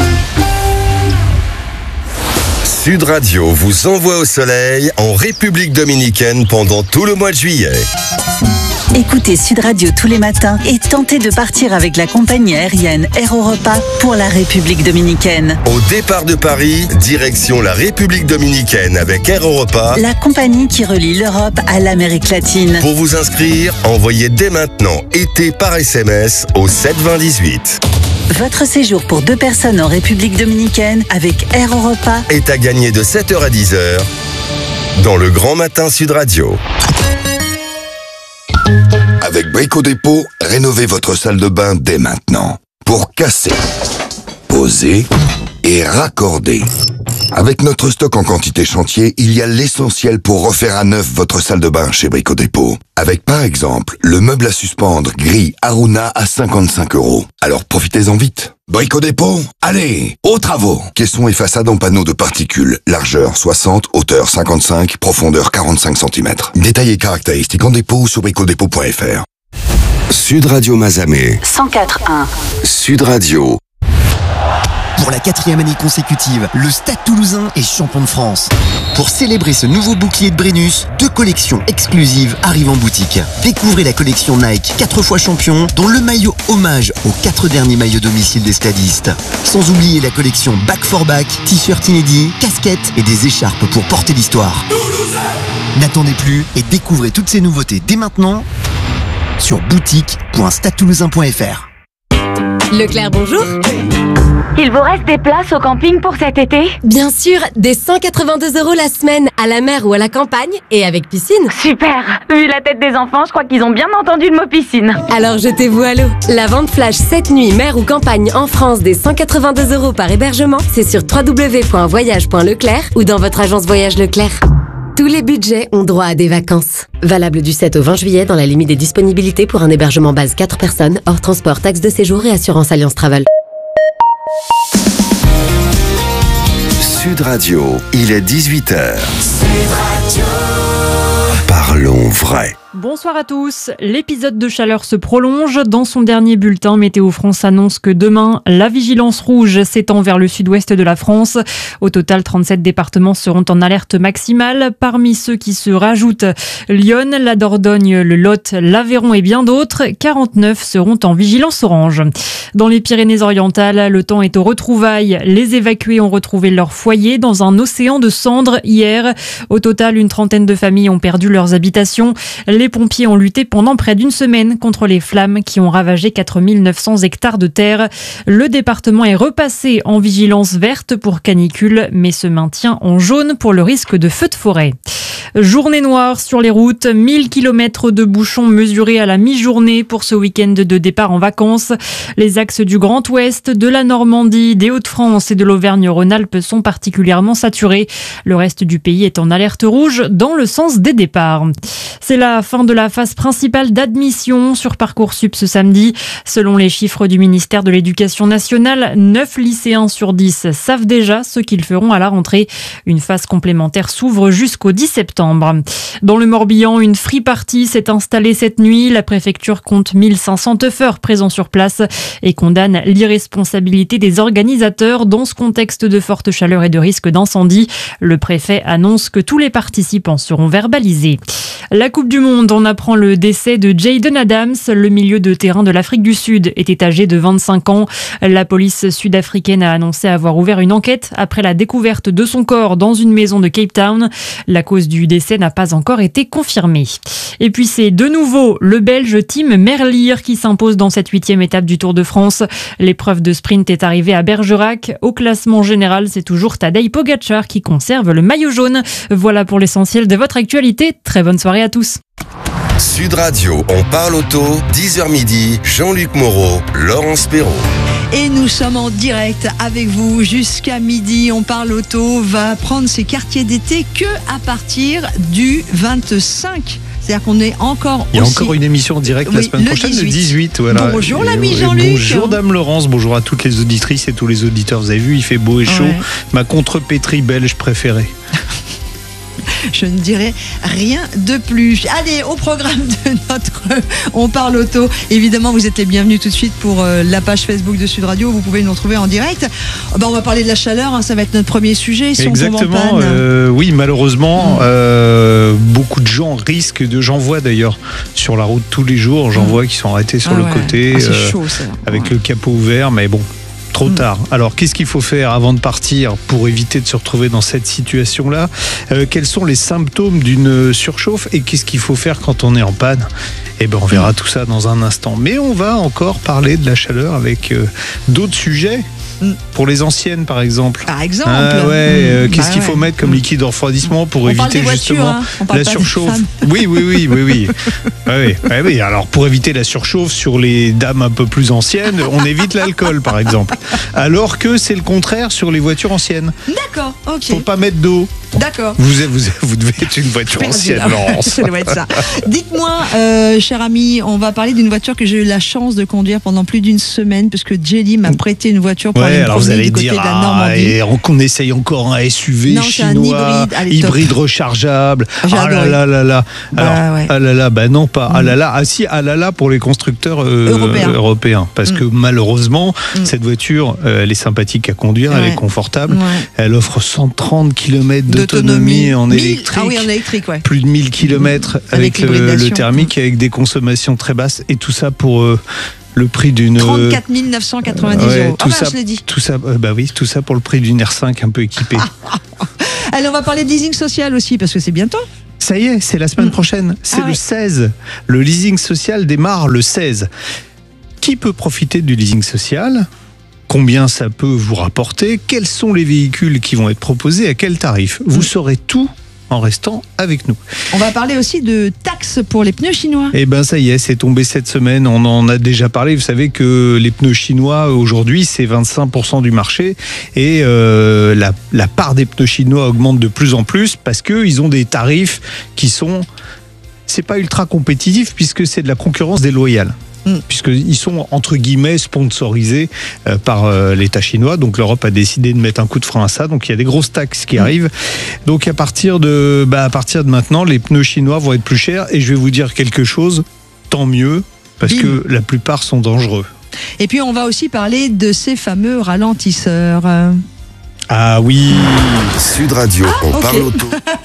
Sud Radio vous envoie au soleil en République Dominicaine pendant tout le mois de juillet. Écoutez Sud Radio tous les matins et tentez de partir avec la compagnie aérienne Air Europa pour la République Dominicaine. Au départ de Paris, direction la République Dominicaine avec Air Europa, la compagnie qui relie l'Europe à l'Amérique latine. Pour vous inscrire, envoyez dès maintenant été par S M S au sept vingt dix-huit. Votre séjour pour deux personnes en République dominicaine avec Air Europa est à gagner de sept heures à dix heures dans le Grand Matin Sud Radio. Avec Brico Dépôt, rénovez votre salle de bain dès maintenant. Pour casser, poser et raccorder. Avec notre stock en quantité chantier, il y a l'essentiel pour refaire à neuf votre salle de bain chez Brico Dépôt. Avec par exemple, le meuble à suspendre gris Aruna à cinquante-cinq euros. Alors profitez-en vite. Brico Dépôt, allez, aux travaux. Caissons et façades en panneaux de particules. Largeur soixante, hauteur cinquante-cinq, profondeur quarante-cinq centimètres. Détails et caractéristiques en dépôt sur brico dépôt point f r. Sud Radio Mazamet. cent quatre un. Sud Radio. Pour la quatrième année consécutive, le Stade Toulousain est champion de France. Pour célébrer ce nouveau bouclier de Brennus, deux collections exclusives arrivent en boutique. Découvrez la collection Nike quatre fois champion, dont le maillot hommage aux quatre derniers maillots domicile des stadistes. Sans oublier la collection Back for Back, t-shirt inédits, casquettes et des écharpes pour porter l'histoire. N'attendez plus et découvrez toutes ces nouveautés dès maintenant sur boutique point stade toulousain point f r. Leclerc, bonjour. Il vous reste des places au camping pour cet été? Bien sûr, des cent quatre-vingt-deux euros la semaine, à la mer ou à la campagne, et avec piscine. Super. Vu la tête des enfants, je crois qu'ils ont bien entendu le mot piscine. Alors jetez-vous à l'eau. La vente flash cette nuit, mer ou campagne en France des cent quatre-vingt-deux euros par hébergement, c'est sur w w w point voyage point leclerc ou dans votre agence Voyage Leclerc. Tous les budgets ont droit à des vacances. Valable du sept au vingt juillet dans la limite des disponibilités pour un hébergement base quatre personnes, hors transport, taxe de séjour et assurance Alliance Travel. Sud Radio, il est dix-huit heures. Parlons vrai. Bonsoir à tous. L'épisode de chaleur se prolonge. Dans son dernier bulletin, Météo France annonce que demain, la vigilance rouge s'étend vers le sud-ouest de la France. Au total, trente-sept départements seront en alerte maximale. Parmi ceux qui se rajoutent, Lyon, la Dordogne, le Lot, l'Aveyron et bien d'autres. quarante-neuf seront en vigilance orange. Dans les Pyrénées-Orientales, le temps est aux retrouvailles. Les évacués ont retrouvé leur foyer dans un océan de cendres hier. Au total, une trentaine de familles ont perdu leurs habitations. Les pompiers ont lutté pendant près d'une semaine contre les flammes qui ont ravagé quatre mille neuf cents hectares de terre. Le département est repassé en vigilance verte pour canicule, mais se maintient en jaune pour le risque de feux de forêt. Journée noire sur les routes, mille kilomètres de bouchons mesurés à la mi-journée pour ce week-end de départ en vacances. Les axes du Grand Ouest, de la Normandie, des Hauts-de-France et de l'Auvergne-Rhône-Alpes sont particulièrement saturés. Le reste du pays est en alerte rouge dans le sens des départs. C'est la fin de la phase principale d'admission sur Parcoursup ce samedi. Selon les chiffres du ministère de l'Éducation nationale, neuf lycéens sur dix savent déjà ce qu'ils feront à la rentrée. Une phase complémentaire s'ouvre jusqu'au dix septembre. Dans le Morbihan, une free party s'est installée cette nuit. La préfecture compte mille cinq cents teufeurs présents sur place et condamne l'irresponsabilité des organisateurs dans ce contexte de forte chaleur et de risque d'incendie. Le préfet annonce que tous les participants seront verbalisés. La Coupe du Monde, on apprend le décès de Jayden Adams. Le milieu de terrain de l'Afrique du Sud était âgé de vingt-cinq ans. La police sud-africaine a annoncé avoir ouvert une enquête après la découverte de son corps dans une maison de Cape Town. La cause du décès n'a pas encore été confirmée. Et puis c'est de nouveau le Belge Tim Merlier qui s'impose dans cette huitième étape du Tour de France. L'épreuve de sprint est arrivée à Bergerac. Au classement général, c'est toujours Tadej Pogacar qui conserve le maillot jaune. Voilà pour l'essentiel de votre actualité. Très bonne soirée à tous. Sud Radio, on parle auto, dix heures midi, Jean-Luc Moreau, Laurence Perrault. Et nous sommes en direct avec vous jusqu'à midi. On parle auto va prendre ses quartiers d'été que à partir du vingt-cinq. C'est-à-dire qu'on est encore Il y a aussi... encore une émission en direct oui, la semaine le prochaine, dix-huit. le dix-huit. Voilà. Bonjour et, l'ami et Jean-Luc. Bonjour Dame Laurence, bonjour à toutes les auditrices et tous les auditeurs. Vous avez vu, il fait beau et chaud. Ouais. Ma contrepétrie belge préférée. Je ne dirai rien de plus. Allez, au programme de notre On parle auto. Évidemment, vous êtes les bienvenus tout de suite pour euh, la page Facebook de Sud Radio. Vous pouvez nous retrouver en direct. Oh, ben, on va parler de la chaleur, hein, ça va être notre premier sujet. Si Exactement. Euh, oui, malheureusement, mmh. euh, beaucoup de gens risquent de. J'en vois d'ailleurs sur la route tous les jours. J'en mmh. vois qui sont arrêtés sur ah, le ouais. côté, ah, c'est euh, chaud, ça. avec ouais. le capot ouvert. Mais bon. Trop mmh. tard. Alors, qu'est-ce qu'il faut faire avant de partir pour éviter de se retrouver dans cette situation-là ? euh, Quels sont les symptômes d'une surchauffe et qu'est-ce qu'il faut faire quand on est en panne ? Eh ben, on verra mmh. tout ça dans un instant. Mais on va encore parler de la chaleur avec euh, d'autres sujets. Pour les anciennes, par exemple. Par exemple. Ah, ouais, euh, mmh, qu'est-ce bah qu'il ouais. faut mettre comme liquide de refroidissement pour on éviter voitures, justement hein. la surchauffe. Oui, oui, oui, oui, oui. ouais, ouais, ouais. Alors pour éviter la surchauffe sur les dames un peu plus anciennes, on évite l'alcool, par exemple. Alors que c'est le contraire sur les voitures anciennes. D'accord. Ok. Faut pas mettre d'eau. D'accord. Vous, vous, vous devez être une voiture ancienne, Laurence. Ça doit être ça. Dites-moi, euh, cher ami, on va parler d'une voiture que j'ai eu la chance de conduire pendant plus d'une semaine parce que Jelly m'a prêté une voiture pour ouais, aller me alors vous promener allez du côté dire, de la ah, Normandie. et on essaye encore un S U V non, chinois, un hybride, Allez, hybride rechargeable. J'ai ah là là là là. Bah, alors, ouais. ah là là, bah non pas. Mm. Ah là là, ah si, ah là là pour les constructeurs euh, européens. européens. Parce mm. que malheureusement, mm. cette voiture, euh, elle est sympathique à conduire, ouais. elle est confortable. Ouais. Elle offre cent trente kilomètres d'autonomie, d'autonomie en électrique. Ah oui, en électrique, ouais. Plus de mille kilomètres avec, avec le, le thermique, avec des consommations très basses. Et tout ça pour... Euh, le prix d'une trente-quatre mille neuf cent quatre-vingt-dix ouais, euros. Tout ah bah, ça, je l'ai dit. Tout ça, euh, bah oui, tout ça pour le prix d'une R cinq un peu équipée. Allez, on va parler de leasing social aussi parce que c'est bientôt. Ça y est, c'est la semaine mmh. prochaine. C'est ah, le ouais. seize. Le leasing social démarre le seize. Qui peut profiter du leasing social ? Combien ça peut vous rapporter ? Quels sont les véhicules qui vont être proposés ? À quel tarif ? Vous saurez tout en restant avec nous. On va parler aussi de taxes pour les pneus chinois. Eh ben ça y est, c'est tombé cette semaine. On en a déjà parlé. Vous savez que les pneus chinois aujourd'hui, c'est vingt-cinq pour cent du marché et euh, la, la part des pneus chinois augmente de plus en plus parce que ils ont des tarifs qui sont, c'est pas ultra compétitifs puisque c'est de la concurrence déloyale. Mmh. Puisqu'ils sont entre guillemets sponsorisés euh, par euh, l'État chinois, donc l'Europe a décidé de mettre un coup de frein à ça, donc il y a des grosses taxes qui mmh. arrivent, donc à partir de bah, à partir de maintenant les pneus chinois vont être plus chers et je vais vous dire quelque chose, tant mieux parce Bim. que la plupart sont dangereux. Et puis on va aussi parler de ces fameux ralentisseurs. Ah oui, Sud Radio, ah, on okay. parle auto.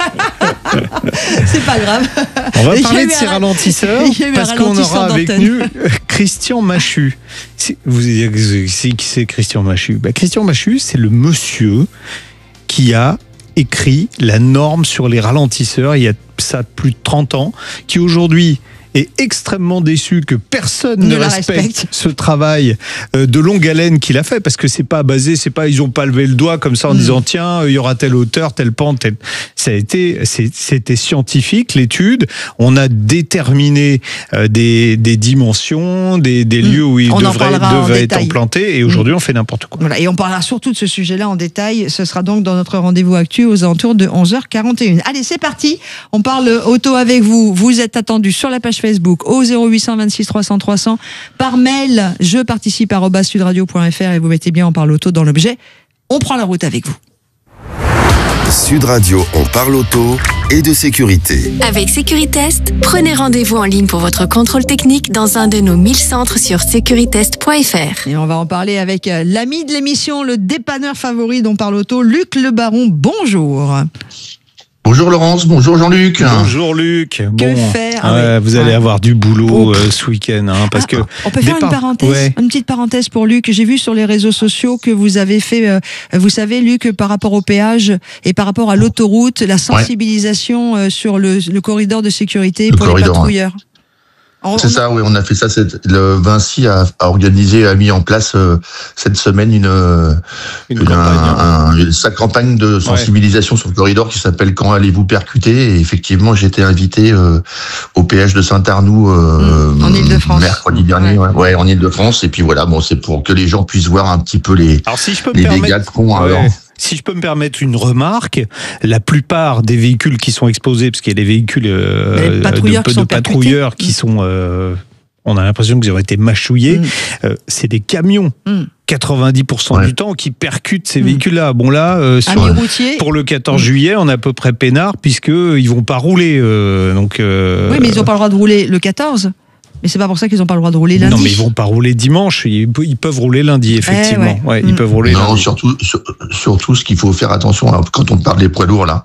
C'est pas grave. On va parler de ces ralentisseurs parce qu'on aura avec nous Christian Machu. C'est, vous c'est qui c'est Christian Machu ? Bah, Christian Machu, c'est le monsieur qui a écrit la norme sur les ralentisseurs il y a ça plus de trente ans, qui aujourd'hui est extrêmement déçu que personne ne, ne respecte, respecte ce travail de longue haleine qu'il a fait, parce que c'est pas basé, c'est pas ils ont pas levé le doigt comme ça en mmh. disant tiens il y aura telle hauteur, telle pente, telle... ça a été c'est, c'était scientifique l'étude, on a déterminé euh, des, des dimensions, des, des mmh. lieux où il on devrait, devait être implanté et aujourd'hui mmh. on fait n'importe quoi. Voilà, et on parlera surtout de ce sujet-là en détail, ce sera donc dans notre rendez-vous actu aux alentours de onze heures quarante et une. Allez c'est parti, on parle auto avec vous, vous êtes attendus sur la page Facebook au zéro huit cent vingt-six trois cents trois cents, par mail je participe arobase sudradio point f r et vous mettez bien on parle auto dans l'objet. On prend la route avec vous. Sud Radio, on parle auto et de sécurité. Avec Sécuritest, prenez rendez-vous en ligne pour votre contrôle technique dans un de nos mille centres sur sécuritest point f r. Et on va en parler avec l'ami de l'émission, le dépanneur favori d'On parle auto, Luc Le Baron. Bonjour. Bonjour Laurence, bonjour Jean-Luc. Bonjour Luc. Que bon, faire euh, Vous allez ouais. avoir du boulot euh, ce week-end, hein, parce ah, que on peut faire une parenthèse, ouais. une petite parenthèse pour Luc. J'ai vu sur les réseaux sociaux que vous avez fait, euh, vous savez Luc, par rapport au péage et par rapport à l'autoroute, la sensibilisation ouais. euh, sur le, le corridor de sécurité le pour les patrouilleurs. Ouais. C'est ça, oui, on a fait ça. C'est, le Vinci a, a organisé, a mis en place euh, cette semaine une, une, une campagne, un, un, sa campagne de sensibilisation ouais. sur le corridor qui s'appelle Quand allez-vous percuter ? Et effectivement, j'ai été invité euh, au péage de Saint-Arnoux euh, mmh, en Île-de-France. mercredi dernier, ouais. Ouais, en Île-de-France. Et puis voilà, bon, c'est pour que les gens puissent voir un petit peu les, Alors, si je peux les me dégâts permettre... qu'ont alors. Ouais. Si je peux me permettre une remarque, la plupart des véhicules qui sont exposés, parce qu'il y a des véhicules euh, patrouilleurs de, qui de sont patrouilleurs qui mmh. sont, euh, on a l'impression qu'ils ont été mâchouillés, mmh. euh, c'est des camions. Mmh. quatre-vingt-dix pour cent ouais. du temps qui percutent ces mmh. véhicules-là. Bon là, euh, sur, pour le quatorze juillet, on est à peu près peinard puisque ils vont pas rouler. Euh, donc. Euh, oui, mais ils ont pas le droit de rouler le quatorze. Mais c'est pas pour ça qu'ils n'ont pas le droit de rouler lundi. Non, mais ils vont pas rouler dimanche. Ils, ils peuvent rouler lundi, effectivement. Eh ouais. Ouais, mmh. Ils peuvent rouler non, lundi. surtout, sur, surtout, ce qu'il faut faire attention, alors, quand on parle des poids lourds, là,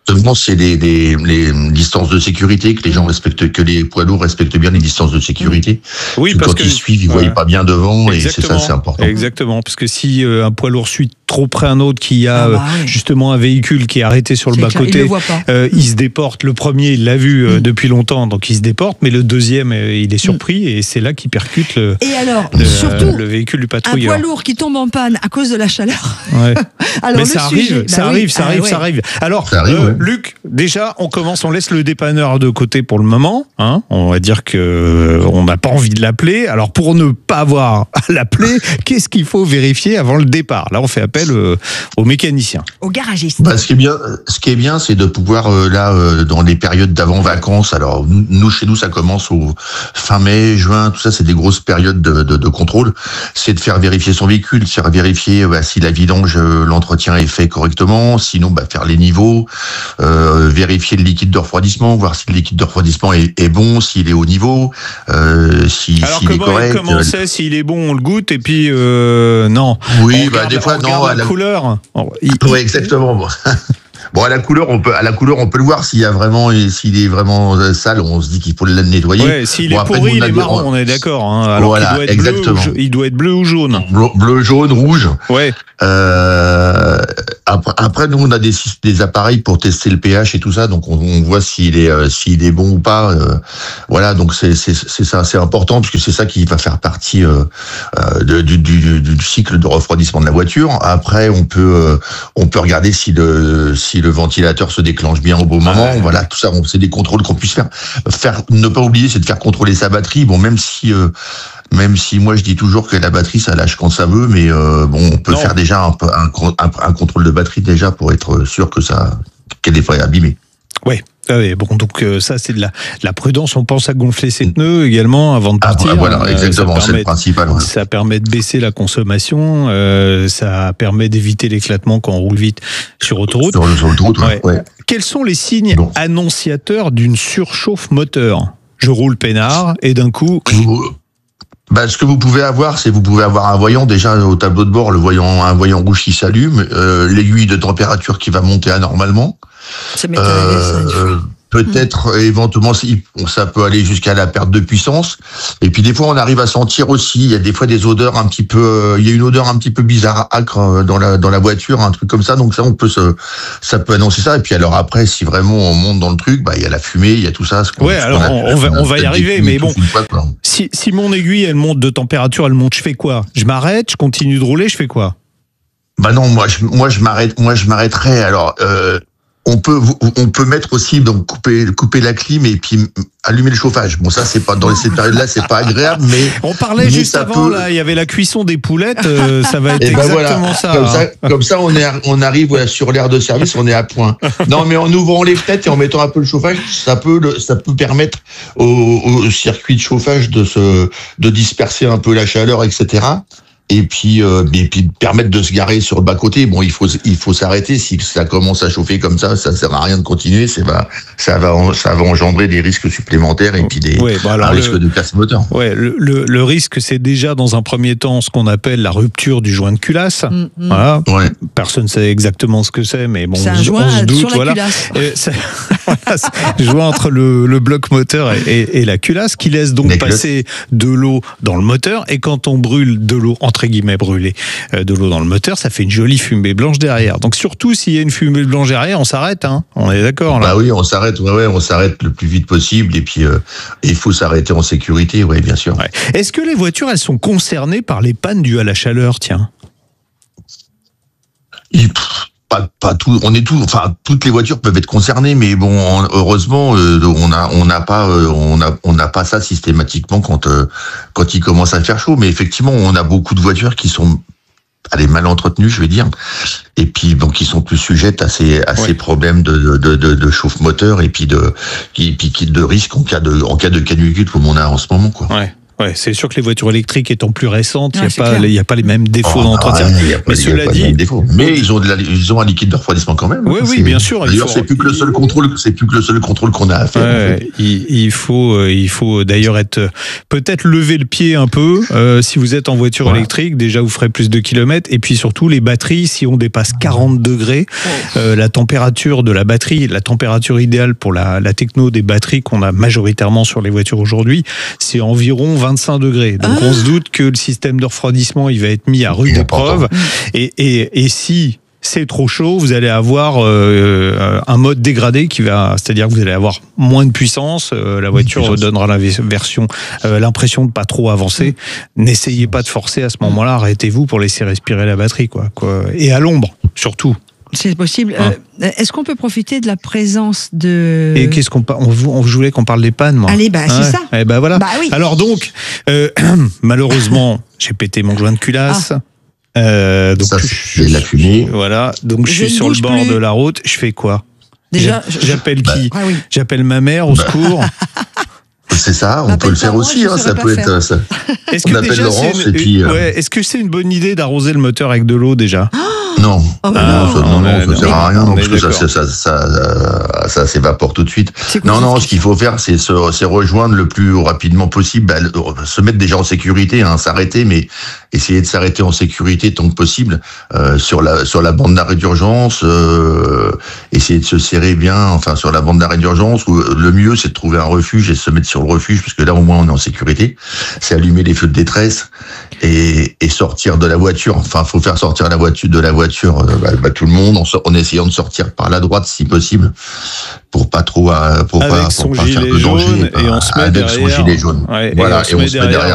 Seulement, c'est les, les, les distances de sécurité, que les gens respectent, que les poids lourds respectent bien les distances de sécurité. Oui, parce, parce que quand ils suivent, ils ne voient pas bien devant, Exactement. et c'est ça, c'est important. Exactement, parce que si euh, un poids lourd suit trop près un autre qui a ah bah oui. justement un véhicule qui est arrêté sur le bas-côté, il, euh, il se déporte. Le premier, il l'a vu euh, mmh. depuis longtemps, donc il se déporte, mais le deuxième, euh, il est surpris, mmh. et c'est là qu'il percute le, et alors, le, surtout, le véhicule du patrouilleur. Un poids lourd qui tombe en panne à cause de la chaleur. Ouais. alors, mais ça sujet, arrive, bah ça oui. arrive, ça ah, arrive, ouais. ça arrive. Alors, ça arrive, euh, ouais. Luc, déjà, on commence, on laisse le dépanneur de côté pour le moment. Hein, on va dire que euh, on n'a pas envie de l'appeler. Alors, pour ne pas avoir à l'appeler, qu'est-ce qu'il faut vérifier avant le départ? Là, on fait appel euh, au mécanicien. Au garagiste. Bah, ce qui est bien, ce qui est bien, c'est de pouvoir euh, là, euh, dans les périodes d'avant vacances. Alors, nous, chez nous, ça commence au fin mai, juin, tout ça, c'est des grosses périodes de, de, de contrôle. C'est de faire vérifier son véhicule, de faire vérifier bah, si la vidange, l'entretien est fait correctement. Sinon, bah, faire les niveaux, euh, vérifier le liquide de refroidissement, voir si le liquide de refroidissement est, est bon, s'il est au niveau, euh, si, Alors, s'il comment, est correct. Comment on sait s'il est bon, on le goûte et puis euh, non. Oui, on bah regarde, des fois on non. regarde À la la couleur. Il, oui, exactement. Bon. Bon, à la couleur, on peut, à la couleur, on peut le voir. S'il y a vraiment, s'il est vraiment sale, on se dit qu'il faut le nettoyer. Ouais, s'il bon, est après, pourri, il est on... marron, on est d'accord. Hein. Alors voilà, il doit être exactement. Bleu ou, il doit être bleu ou jaune. Bleu, bleu jaune, rouge. Ouais. Euh, après, après, nous, on a des, des appareils pour tester le pH et tout ça, donc on, on voit s'il est, euh, s'il est bon ou pas. Euh, voilà, donc c'est, c'est, c'est ça, c'est important parce que c'est ça qui va faire partie euh, de, du, du, du cycle de refroidissement de la voiture. Après, on peut, euh, on peut regarder si le, si le ventilateur se déclenche bien au bon moment. Ouais. Voilà, tout ça, c'est des contrôles qu'on puisse faire. Faire, ne pas oublier, c'est de faire contrôler sa batterie. Bon, même si, euh, même si moi je dis toujours que la batterie ça lâche quand ça veut, mais euh, bon, on peut non. faire déjà un, un, un, un contrôle de batterie déjà pour être sûr que ça, qu'elle n'est pas abîmée. Ouais. Ah oui, bon, donc euh, ça c'est de la, de la prudence. On pense à gonfler ses pneus également avant de partir. Ah, voilà, euh, exactement, c'est le principal. Ouais. Ça permet de baisser la consommation, euh, ça permet d'éviter l'éclatement quand on roule vite sur autoroute. Sur, sur l'autoroute, ouais. ouais. Quels sont les signes bon. annonciateurs d'une surchauffe moteur? Je roule peinard et d'un coup... Bah, ce que vous pouvez avoir, c'est vous pouvez avoir un voyant déjà au tableau de bord, le voyant, un voyant rouge qui s'allume, euh, l'aiguille de température qui va monter anormalement. Ça m'est arrivé, ça, une fois. Peut-être, mmh. éventuellement, ça peut aller jusqu'à la perte de puissance. Et puis, des fois, on arrive à sentir aussi, il y a des fois des odeurs un petit peu, il y a une odeur un petit peu bizarre, âcre dans la, dans la voiture, un truc comme ça. Donc, ça, on peut se, ça peut annoncer ça. Et puis, alors après, si vraiment on monte dans le truc, bah, il y a la fumée, il y a tout ça. Ce ouais, alors, on, on va, on va y arriver, mais bon. Fois, si, si mon aiguille, elle monte de température, elle monte, je fais quoi? Je m'arrête, je continue de rouler, je fais quoi? Bah non, moi, je, moi, je m'arrête, moi, je m'arrêterai. Alors, euh, On peut, on peut mettre aussi, donc, couper, couper la clim et puis allumer le chauffage. Bon, ça, c'est pas, dans cette période-là, c'est pas agréable, mais. On parlait mais juste avant, peut... là, il y avait la cuisson des poulettes, euh, ça va être et exactement ben voilà, ça. Comme, hein. ça. comme ça, on est, on arrive voilà, sur l'aire de service, on est à point. Non, mais en ouvrant les fenêtres et en mettant un peu le chauffage, ça peut, le, ça peut permettre au, au circuit de chauffage de se, de disperser un peu la chaleur, et cetera. Et puis, euh, et puis permettre de se garer sur le bas côté. Bon, il faut, il faut s'arrêter. Si ça commence à chauffer comme ça, ça sert à rien de continuer. Ça va, ça va, ça va engendrer des risques supplémentaires et puis des ouais, bah alors un le, risque de casse moteur. Ouais, le, le, le risque, c'est déjà dans un premier temps ce qu'on appelle la rupture du joint de culasse. Mm-hmm. Voilà. Ouais. Personne ne sait exactement ce que c'est, mais bon, c'est on, un joint on se doute. Sur la voilà. culasse. Et c'est, voilà, c'est joint entre le, le bloc moteur et, et, et la culasse, qui laisse donc les passer classes. de l'eau dans le moteur. Et quand on brûle de l'eau, entre guillemets brûlée, de l'eau dans le moteur, ça fait une jolie fumée blanche derrière. Donc surtout s'il y a une fumée blanche derrière, on s'arrête, hein. On est d'accord là. Bah oui, on s'arrête, ouais, ouais, on s'arrête le plus vite possible et puis euh, il faut s'arrêter en sécurité, ouais, bien sûr. Ouais. Est-ce que les voitures, elles sont concernées par les pannes dues à la chaleur, tiens? Il, pas, pas tout, on est tout, enfin toutes les voitures peuvent être concernées, mais bon, heureusement, euh, on a, on n'a pas, euh, on a, on n'a pas ça systématiquement quand, euh, quand il commence à faire chaud. Mais effectivement, on a beaucoup de voitures qui sont allez, mal entretenues, je vais dire, et puis bon, qui sont plus sujettes à ces, à ouais. ces problèmes de, de, de, de chauffe-moteur et puis de, qui, puis de risque en cas de, en cas de canicule comme on a en ce moment, quoi. Ouais. Ouais, c'est sûr que les voitures électriques étant plus récentes, il Ouais, n'y a, a pas les mêmes défauts oh, d'entretien. Ouais, mais pas, cela dit, mais ils ont, de la, ils ont un liquide de refroidissement quand même. Oui, hein, oui, bien sûr. D'ailleurs, faut... c'est plus que le seul contrôle, c'est plus que le seul contrôle qu'on a à faire. Ouais, en fait. il, il faut, il faut d'ailleurs être peut-être lever le pied un peu euh, si vous êtes en voiture ouais. électrique. Déjà, vous ferez plus de kilomètres. Et puis surtout, les batteries, si on dépasse quarante degrés, euh, la température de la batterie, la température idéale pour la, la techno des batteries qu'on a majoritairement sur les voitures aujourd'hui, c'est environ vingt-cinq degrés. Donc, ah. on se doute que le système de refroidissement, il va être mis à rude épreuve. Et, et, et si c'est trop chaud, vous allez avoir euh, un mode dégradé qui va, c'est-à-dire que vous allez avoir moins de puissance. Euh, la voiture puissance. donnera la version, euh, l'impression de pas trop avancer. Mmh. N'essayez pas de forcer à ce moment-là. Arrêtez-vous pour laisser respirer la batterie, quoi. quoi. Et à l'ombre, surtout. C'est possible. Hein euh, est-ce qu'on peut profiter de la présence de... Et qu'est-ce qu'on on, on voulait qu'on parle des pannes, moi. Allez, bah, c'est ouais. ça. Et bah, voilà. Bah, oui. Alors donc, euh, malheureusement, j'ai pété mon joint de culasse. Ah. Euh, donc ça, c'est de la fumée. Voilà. Donc, je, je suis sur le bord plus. de la route. Je fais quoi? Déjà, j'appelle je... qui? bah, ah, oui. J'appelle ma mère au bah. secours. C'est ça, on peut le faire aussi, hein, ça peut être ça. Est-ce on que appelle déjà, Laurence une, et puis. Euh... Ouais, est-ce que c'est une bonne idée d'arroser le moteur avec de l'eau déjà? Non, oh, bah non, non, ça, non, non, ça non, sert à rien, non, parce que ça, ça, ça, ça, ça s'évapore tout de suite. Non, non, ce qu'il faut faire, c'est se, c'est rejoindre le plus rapidement possible, bah, se mettre déjà en sécurité, hein, s'arrêter, mais essayer de s'arrêter en sécurité tant que possible euh, sur la sur la bande d'arrêt d'urgence, euh, essayer de se serrer bien, enfin sur la bande d'arrêt d'urgence. Où le mieux, c'est de trouver un refuge et se mettre sur le refuge, parce que là, au moins, on est en sécurité. C'est allumer les feux de détresse et, et sortir de la voiture. Enfin, faut faire sortir la voiture de la voiture. Bah, bah, tout le monde en, en essayant de sortir par la droite si possible pour pas trop pour avec pas, son pour pas gilet faire de danger jaune et, et on se met avec derrière son gilet jaune ouais, voilà et on se, et on met, se met derrière, derrière